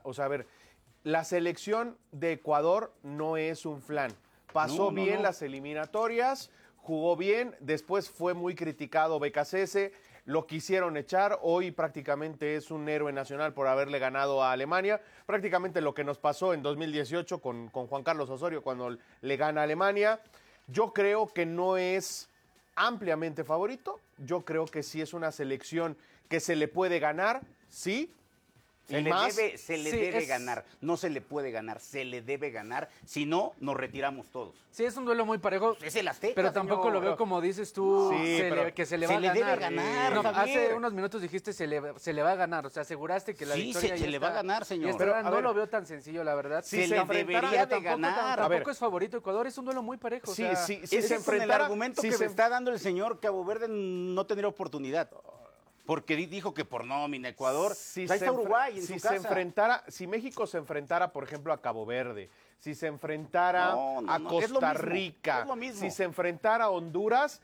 la selección de Ecuador no es un flan. Pasó bien las eliminatorias, jugó bien, después fue muy criticado BKCS, lo quisieron echar, hoy prácticamente es un héroe nacional por haberle ganado a Alemania, prácticamente lo que nos pasó en 2018 con Juan Carlos Osorio cuando le gana a Alemania. Yo creo que no es ampliamente favorito, yo creo que sí es una selección que se le puede ganar, sí. Se le debe ganar, no se le puede ganar, se le debe ganar, si no, nos retiramos todos. Sí, es un duelo muy parejo, es el Azteca, pero tampoco lo veo como dices tú, que se le va a ganar. Debe ganar, no, hace unos minutos dijiste se le va a ganar, o sea, aseguraste que la victoria se le va a ganar, señor. Pero no lo veo tan sencillo, la verdad. Se le debería de ganar. Tampoco es favorito Ecuador, es un duelo muy parejo. Sí, se enfrenta el argumento que me está dando el señor Cabo Verde, no tendría oportunidad. Porque dijo que por nómina Ecuador, ahí está Uruguay en su casa. Si México se enfrentara, por ejemplo, a Cabo Verde, si se enfrentara a Costa Rica, si se enfrentara a Honduras,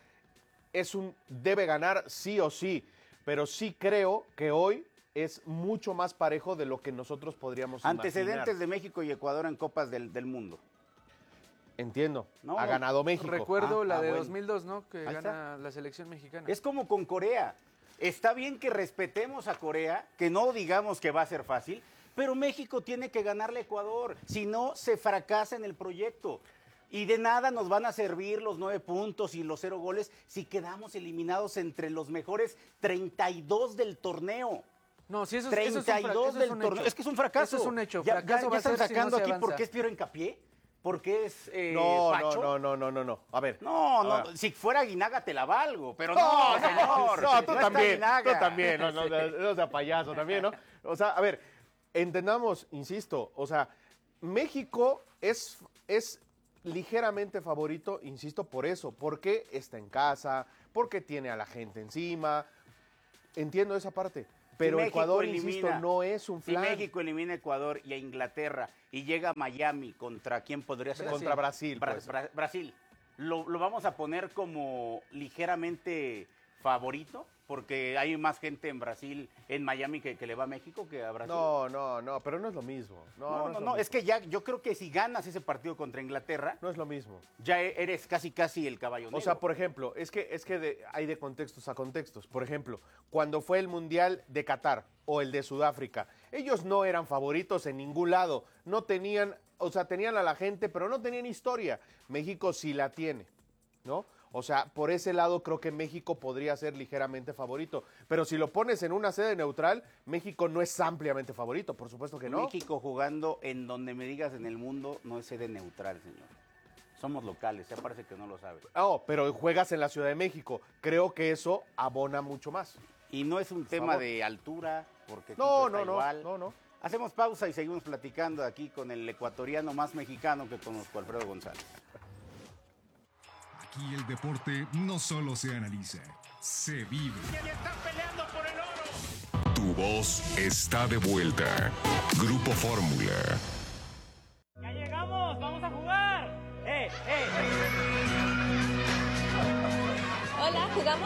debe ganar sí o sí. Pero sí creo que hoy es mucho más parejo de lo que nosotros podríamos Antecedentes imaginar. de México y Ecuador en Copas del Mundo. Entiendo, ha ganado México. Recuerdo la de 2002, ¿no? Que gana la selección mexicana. Es como con Corea. Está bien que respetemos a Corea, que no digamos que va a ser fácil, pero México tiene que ganarle a Ecuador, si no se fracasa en el proyecto. Y de nada nos van a servir los 9 puntos y los 0 goles si quedamos eliminados entre los mejores 32 del torneo. No, si eso 32 del torneo. Es que es un fracaso. Eso es un hecho. Ya Fracaso va a están ser si sacando no se aquí avanza. porque es Piero Hincapié, porque es No. Pacho. A ver. No, si fuera Aguinaga te la valgo, pero No, señor. No, tú está también. Aguinaga. Tú también. No sea payaso también, ¿no? O sea, a ver, entendamos, insisto, o sea, México es ligeramente favorito, insisto, por eso, porque está en casa, porque tiene a la gente encima. Entiendo esa parte. Pero Si Ecuador, México insisto, no es un flan. Si México elimina a Ecuador y a Inglaterra y llega a Miami, ¿contra quién podría ser? Contra Brasil. Pues. Brasil. ¿Lo vamos a poner como ligeramente favorito? Porque hay más gente en Brasil, en Miami, que le va a México que a Brasil. No, pero no es lo mismo. No, es que ya yo creo que si ganas ese partido contra Inglaterra, no es lo mismo. Ya eres casi el caballo negro. O sea, por ejemplo, es que hay de contextos a contextos. Por ejemplo, cuando fue el Mundial de Qatar o el de Sudáfrica, ellos no eran favoritos en ningún lado. No tenían, o sea, tenían a la gente, pero no tenían historia. México sí la tiene, ¿no? O sea, por ese lado creo que México podría ser ligeramente favorito. Pero si lo pones en una sede neutral, México no es ampliamente favorito, por supuesto que no. México jugando en donde me digas en el mundo no es sede neutral, señor. Somos locales, ya parece que no lo sabe. Oh, pero juegas en la Ciudad de México. Creo que eso abona mucho más. Y no es un tema de altura, porque no. Hacemos pausa y seguimos platicando aquí con el ecuatoriano más mexicano que conozco, Alfredo González. Aquí el deporte no solo se analiza, se vive. Están peleando por el oro. Tu voz está de vuelta. Grupo Fórmula. Ya llegamos, vamos a jugar. Hola, ¿jugamos?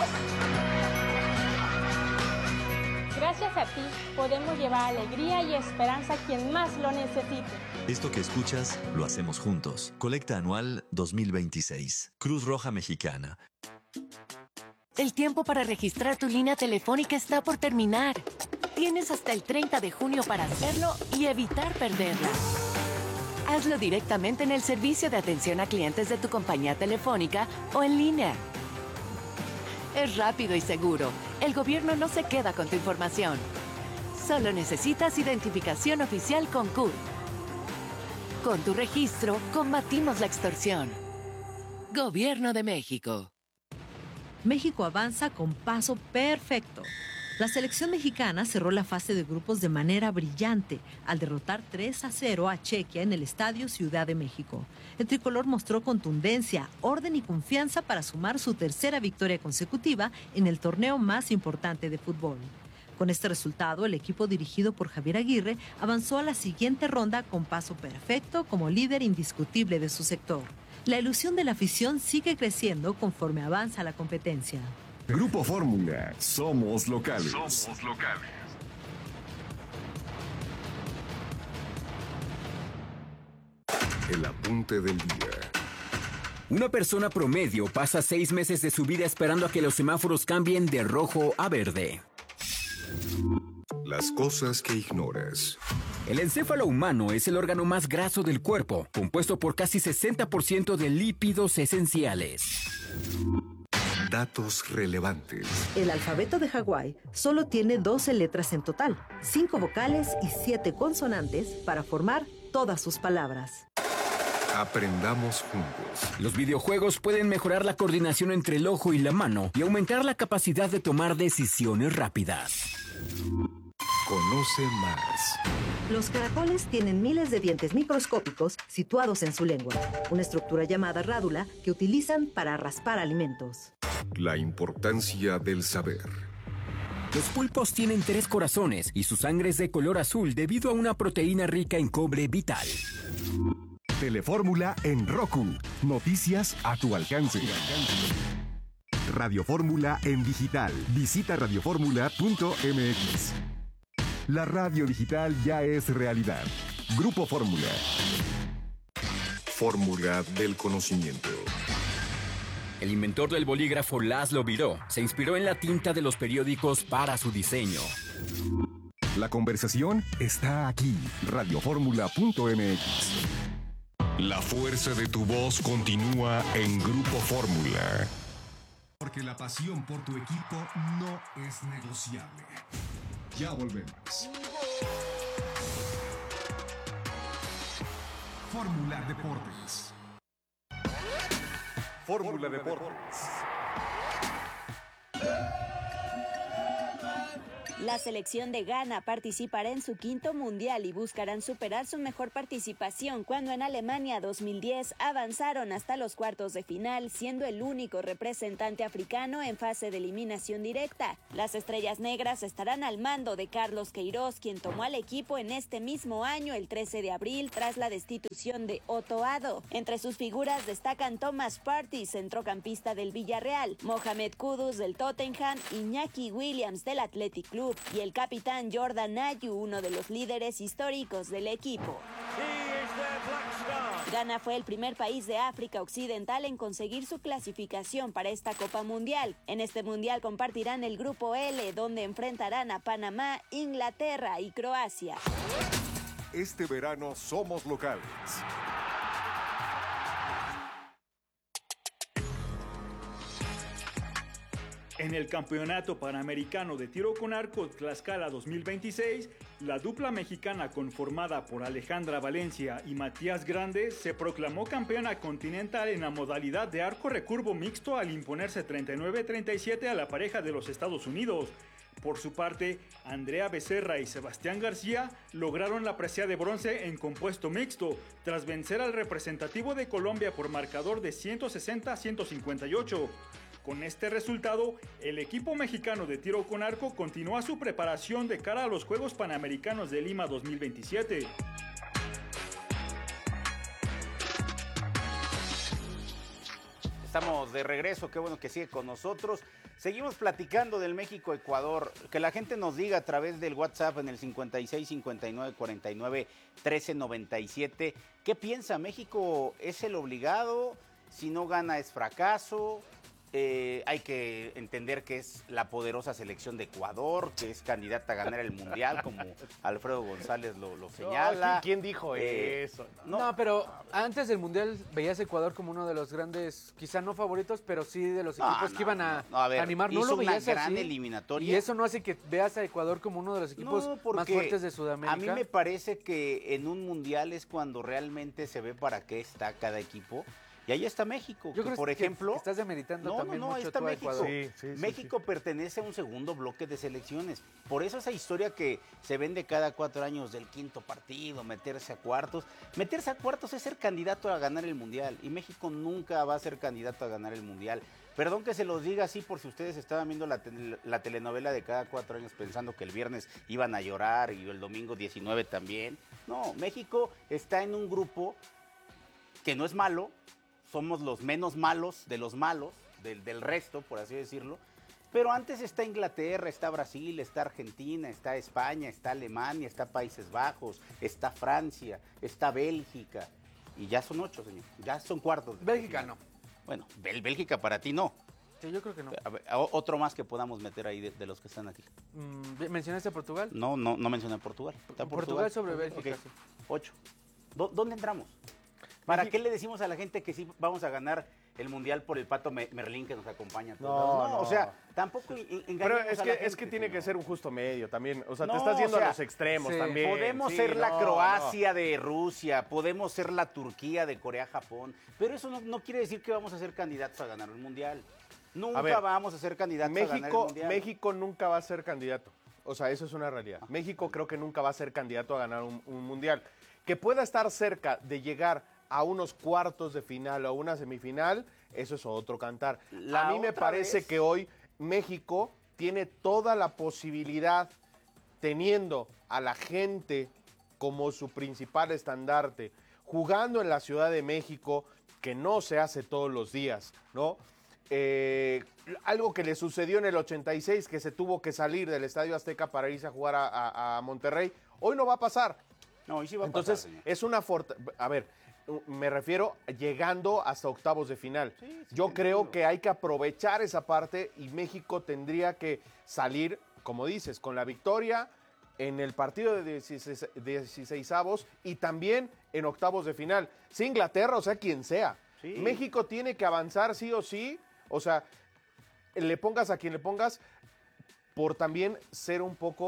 Gracias a ti podemos llevar alegría y esperanza a quien más lo necesite. Esto que escuchas, lo hacemos juntos. Colecta Anual 2026. Cruz Roja Mexicana. El tiempo para registrar tu línea telefónica está por terminar. Tienes hasta el 30 de junio para hacerlo y evitar perderla. Hazlo directamente en el servicio de atención a clientes de tu compañía telefónica o en línea. Es rápido y seguro. El gobierno no se queda con tu información. Solo necesitas identificación oficial con CURP. Con tu registro, combatimos la extorsión. Gobierno de México. México avanza con paso perfecto. La selección mexicana cerró la fase de grupos de manera brillante al derrotar 3-0 a Chequia en el Estadio Ciudad de México. El tricolor mostró contundencia, orden y confianza para sumar su tercera victoria consecutiva en el torneo más importante de fútbol. Con este resultado, el equipo dirigido por Javier Aguirre avanzó a la siguiente ronda con paso perfecto como líder indiscutible de su sector. La ilusión de la afición sigue creciendo conforme avanza la competencia. Grupo Fórmula. Somos locales. El apunte del día. Una persona promedio pasa 6 meses de su vida esperando a que los semáforos cambien de rojo a verde. Las cosas que ignoras. El encéfalo humano es el órgano más graso del cuerpo, compuesto por casi 60% de lípidos esenciales. Datos relevantes. El alfabeto de Hawái solo tiene 12 letras en total, 5 vocales y 7 consonantes para formar todas sus palabras. Aprendamos juntos. Los videojuegos pueden mejorar la coordinación entre el ojo y la mano y aumentar la capacidad de tomar decisiones rápidas. Conoce más. Los caracoles tienen miles de dientes microscópicos situados en su lengua, una estructura llamada rádula que utilizan para raspar alimentos. La importancia del saber. Los pulpos tienen 3 corazones y su sangre es de color azul debido a una proteína rica en cobre vital. Telefórmula en Roku. Noticias a tu alcance. Radio Fórmula en digital. Visita radioformula.mx. La radio digital ya es realidad. Grupo Fórmula. Fórmula del conocimiento. El inventor del bolígrafo Laszlo Biró se inspiró en la tinta de los periódicos para su diseño. La conversación está aquí. Radioformula.mx. La fuerza de tu voz continúa en Grupo Fórmula. Porque la pasión por tu equipo no es negociable. Ya volvemos. Fórmula Deportes. Fórmula Deportes. La selección de Ghana participará en su quinto mundial y buscarán superar su mejor participación cuando en Alemania 2010 avanzaron hasta los cuartos de final, siendo el único representante africano en fase de eliminación directa. Las Estrellas Negras estarán al mando de Carlos Queiroz, quien tomó al equipo en este mismo año, el 13 de abril, tras la destitución de Otto Addo. Entre sus figuras destacan Thomas Partey, centrocampista del Villarreal, Mohamed Kudus del Tottenham, Iñaki Williams del Athletic Club y el capitán Jordan Ayew, uno de los líderes históricos del equipo. Ghana fue el primer país de África Occidental en conseguir su clasificación para esta Copa Mundial. En este Mundial compartirán el Grupo L, donde enfrentarán a Panamá, Inglaterra y Croacia. Este verano somos locales. En el Campeonato Panamericano de Tiro con Arco Tlaxcala 2026, la dupla mexicana conformada por Alejandra Valencia y Matías Grande se proclamó campeona continental en la modalidad de arco recurvo mixto al imponerse 39-37 a la pareja de los Estados Unidos. Por su parte, Andrea Becerra y Sebastián García lograron la presea de bronce en compuesto mixto, tras vencer al representativo de Colombia por marcador de 160-158. Con este resultado, el equipo mexicano de tiro con arco continúa su preparación de cara a los Juegos Panamericanos de Lima 2027. Estamos de regreso, qué bueno que sigue con nosotros. Seguimos platicando del México-Ecuador. Que la gente nos diga a través del WhatsApp en el 56 59 49 13 97. ¿Qué piensa? ¿México es el obligado? Si no gana es fracaso. Hay que entender que es la poderosa selección de Ecuador, que es candidata a ganar el Mundial, como Alfredo González lo señala. No, ¿quién dijo eso? No, pero antes del Mundial veías a Ecuador como uno de los grandes, quizá no favoritos, pero sí de los equipos que iban a animar. No hizo lo veías una gran así, eliminatoria. Y eso no hace que veas a Ecuador como uno de los equipos más fuertes de Sudamérica. A mí me parece que en un Mundial es cuando realmente se ve para qué está cada equipo. Y ahí está México, Yo creo por ejemplo... que estás demeritando también ahí mucho está tú a México. Ecuador. México pertenece a un segundo bloque de selecciones. Por eso esa historia que se vende cada 4 años del quinto partido, meterse a cuartos. Meterse a cuartos es ser candidato a ganar el Mundial. Y México nunca va a ser candidato a ganar el Mundial. Perdón que se los diga así por si ustedes estaban viendo la telenovela de cada 4 años pensando que el viernes iban a llorar y el domingo 19 también. No, México está en un grupo que no es malo. Somos los menos malos de los malos, del resto, por así decirlo. Pero antes está Inglaterra, está Brasil, está Argentina, está España, está Alemania, está Países Bajos, está Francia, está Bélgica. Y ya son 8, señor. Ya son cuartos. Bélgica no. Bueno, Bélgica para ti no. Sí, yo creo que no. A ver, otro más que podamos meter ahí de los que están aquí. ¿Mencionaste a Portugal? No mencioné a Portugal. Está Portugal sobre Bélgica, okay. sí. 8. ¿Dónde entramos? ¿Para qué le decimos a la gente que sí vamos a ganar el Mundial por el Pato Merlín que nos acompaña? No. O sea, tampoco engañemos Pero a la gente, es que tiene que ser un justo medio también. O sea, No, te estás yendo o sea, a los extremos sí. también. Podemos ser la Croacia de Rusia, podemos ser la Turquía de Corea-Japón, pero eso no quiere decir que vamos a ser candidatos a ganar el Mundial. Nunca vamos a ser candidatos a ganar el Mundial. México nunca va a ser candidato. O sea, eso es una realidad. México creo que nunca va a ser candidato a ganar un Mundial. Que pueda estar cerca de llegar a unos cuartos de final o una semifinal, eso es otro cantar. A mí me parece que hoy México tiene toda la posibilidad, teniendo a la gente como su principal estandarte, jugando en la Ciudad de México, que no se hace todos los días, ¿no? Algo que le sucedió en el 86, que se tuvo que salir del Estadio Azteca para irse a jugar a Monterrey, hoy no va a pasar. No, hoy sí va a Entonces, pasar, señor. es una a ver, me refiero llegando hasta octavos de final. Yo creo que hay que aprovechar esa parte y México tendría que salir, como dices, con la victoria en el partido de 16avos y también en octavos de final. Sí, Inglaterra, o sea, quien sea. Sí. México tiene que avanzar sí o sí, o sea, le pongas a quien le pongas, por también ser un poco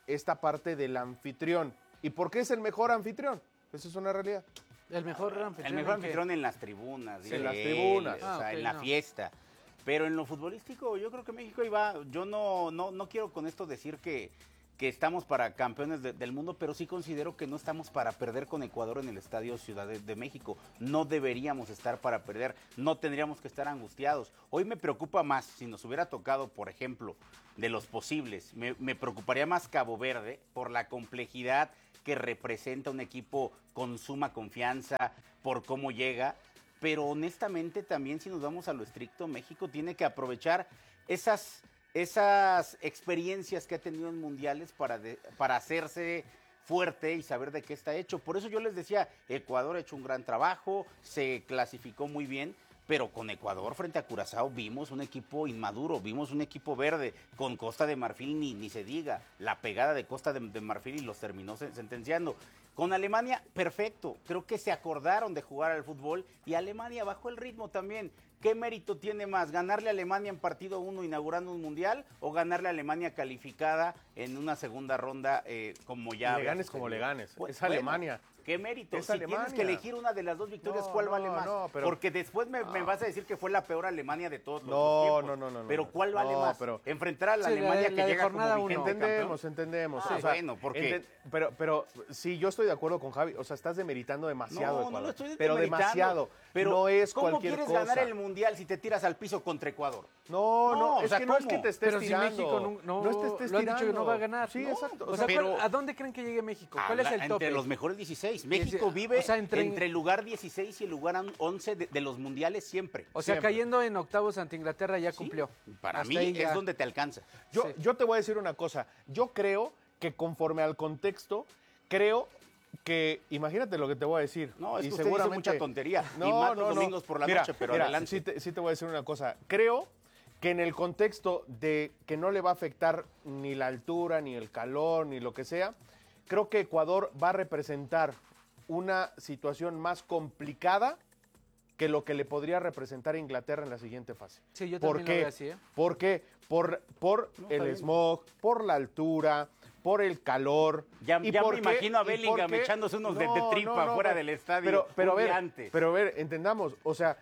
esta parte del anfitrión. ¿Y por qué es el mejor anfitrión? Esa es una realidad. El mejor anfitrión. El mejor anfitrión en las tribunas. En las tribunas. O sea, en la fiesta. Pero en lo futbolístico, yo creo que México iba. Yo no quiero con esto decir que estamos para campeones del mundo, pero sí considero que no estamos para perder con Ecuador en el Estadio Ciudad de México. No deberíamos estar para perder, no tendríamos que estar angustiados. Hoy me preocupa más, si nos hubiera tocado, por ejemplo, de los posibles, me preocuparía más Cabo Verde por la complejidad que representa un equipo con suma confianza, por cómo llega, pero honestamente también si nos vamos a lo estricto, México tiene que aprovechar esas experiencias que ha tenido en mundiales para hacerse fuerte y saber de qué está hecho. Por eso yo les decía, Ecuador ha hecho un gran trabajo, se clasificó muy bien, pero con Ecuador frente a Curazao vimos un equipo inmaduro, vimos un equipo verde, con Costa de Marfil ni se diga, la pegada de Costa de Marfil y los terminó sentenciando. Con Alemania, perfecto, creo que se acordaron de jugar al fútbol y Alemania bajó el ritmo también. ¿Qué mérito tiene más, ganarle a Alemania en partido 1 inaugurando un mundial o ganarle a Alemania calificada en una segunda ronda como ya... Le ganes como le ganes, Pues, es Alemania. ¿Qué mérito? Es Si Alemania. tienes que elegir una de las dos victorias, ¿cuál vale más? Pero, porque después me vas a decir que fue la peor Alemania de todos los tiempos. No. Pero ¿cuál vale más? Pero, enfrentar a la Alemania que llega como vigente. Entendemos. Ah, o sea, bueno, porque... Pero sí, yo estoy de acuerdo con Javi. O sea, estás demeritando demasiado Ecuador. No lo estoy pero demeritando. Demasiado. Pero no es cualquier cosa. ¿cómo quieres ganar el Mundial si te tiras al piso contra Ecuador? No, es que no es que te estés pero tirando. Si México no estés lo han dicho que no va a ganar. Sí, exacto. O sea, pero, ¿a dónde creen que llegue México? ¿Cuál es el tope? Entre los mejores 16. México vive entre el lugar 16 y el lugar 11 de los mundiales siempre. O sea, cayendo en octavos ante Inglaterra ya cumplió. Para mí es donde te alcanza. Yo te voy a decir una cosa. Yo creo que conforme al contexto, creo que, imagínate lo que te voy a decir. No, es y que usted seguramente dice mucha tontería. Y más los domingos por la noche, pero adelante. Sí te voy a decir una cosa. Creo que en el contexto de que no le va a afectar ni la altura, ni el calor, ni lo que sea, creo que Ecuador va a representar una situación más complicada que lo que le podría representar a Inglaterra en la siguiente fase. Sí, yo también lo veo así, ¿eh? ¿Por qué? Por el smog, por la altura, por el calor. Ya me imagino a Bellingham echándose unos de tripa fuera del estadio. Pero a ver, entendamos, o sea,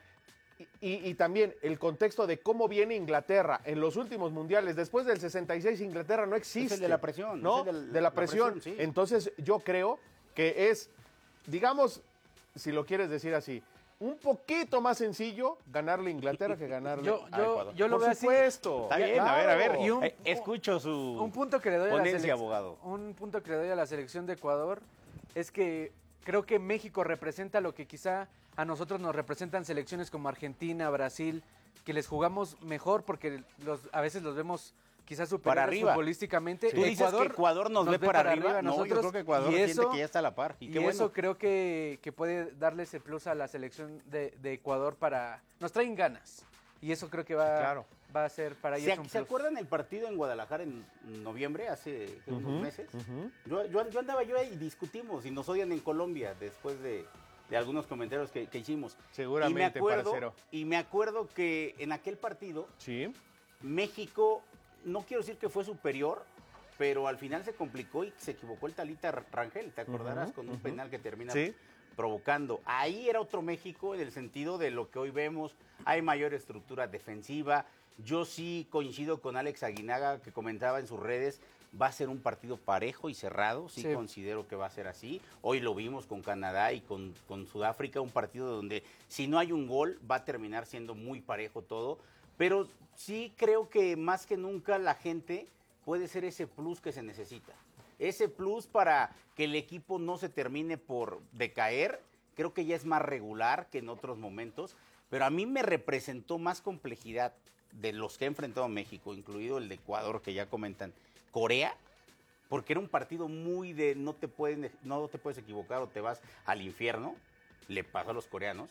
y también el contexto de cómo viene Inglaterra en los últimos mundiales. Después del 66 Inglaterra no existe. Es el de la presión. ¿No? De la presión. Sí. Entonces yo creo que es, digamos, si lo quieres decir así, un poquito más sencillo ganarle a Inglaterra que ganarle a Ecuador. Yo lo veo así. Por supuesto. Está bien, claro. a ver. Escucho su un punto que le doy ponencia, abogado. Un punto que le doy a la selección de Ecuador es que creo que México representa lo que quizá a nosotros nos representan selecciones como Argentina, Brasil, que les jugamos mejor porque a veces los vemos quizás superiores futbolísticamente. ¿Tú dices que Ecuador nos ve para arriba? No, yo creo que Ecuador siente que ya está a la par. Y eso creo que puede darles el plus a la selección de Ecuador para... Nos traen ganas. Y eso creo que va a ser para ellos un plus. ¿Se acuerdan el partido en Guadalajara en noviembre, hace unos meses? Yo andaba ahí y discutimos y nos odian en Colombia después de algunos comentarios que hicimos. Seguramente, y me acuerdo que en aquel partido México... No quiero decir que fue superior, pero al final se complicó y se equivocó el Talita Rangel, ¿te acordarás? Con un penal que termina provocando. Ahí era otro México en el sentido de lo que hoy vemos. Hay mayor estructura defensiva. Yo sí coincido con Alex Aguinaga, que comentaba en sus redes, va a ser un partido parejo y cerrado. Sí considero que va a ser así. Hoy lo vimos con Canadá y con Sudáfrica, un partido donde si no hay un gol va a terminar siendo muy parejo todo. Pero sí creo que más que nunca la gente puede ser ese plus que se necesita. Ese plus para que el equipo no se termine por decaer. Creo que ya es más regular que en otros momentos. Pero a mí me representó más complejidad de los que ha enfrentado México, incluido el de Ecuador, que ya comentan, Corea, porque era un partido muy de no te puedes equivocar o te vas al infierno. Le pasó a los coreanos.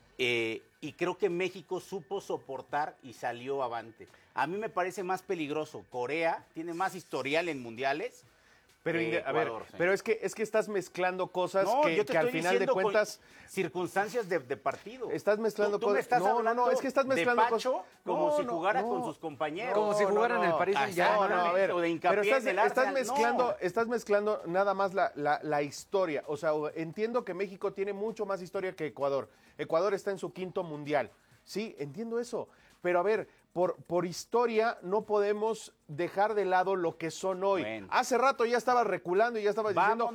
Y creo que México supo soportar y salió avante. A mí me parece más peligroso. Corea tiene más historial en mundiales, Pero, a ver, pero es que estás mezclando cosas yo te que al estoy final de diciendo cuentas... circunstancias de partido. Estás mezclando Tú me cosas... estás hablando es que estás mezclando de Pacho cosas... como si jugara con sus compañeros. Como si jugara en el París Saint-Germain. a ver, o de hincapié pero estás mezclando nada más la historia. O sea, entiendo que México tiene mucho más historia que Ecuador. Ecuador está en su 5º mundial. Sí, entiendo eso. Pero a ver, por historia no podemos dejar de lado lo que son hoy. Bueno. Hace rato ya estaba reculando y ya estaba diciendo...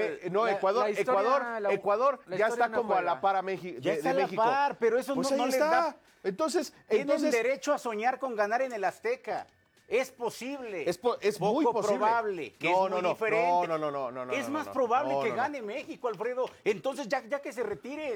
Ecuador ya está como a la par a México. Ya está a la par, pero eso pues no les da... Entonces... Tienen derecho a soñar con ganar en el Azteca. Es posible. Es poco muy posible. probable. Que es muy diferente. No. Es más probable que gane México, Alfredo. Entonces ya que se retire.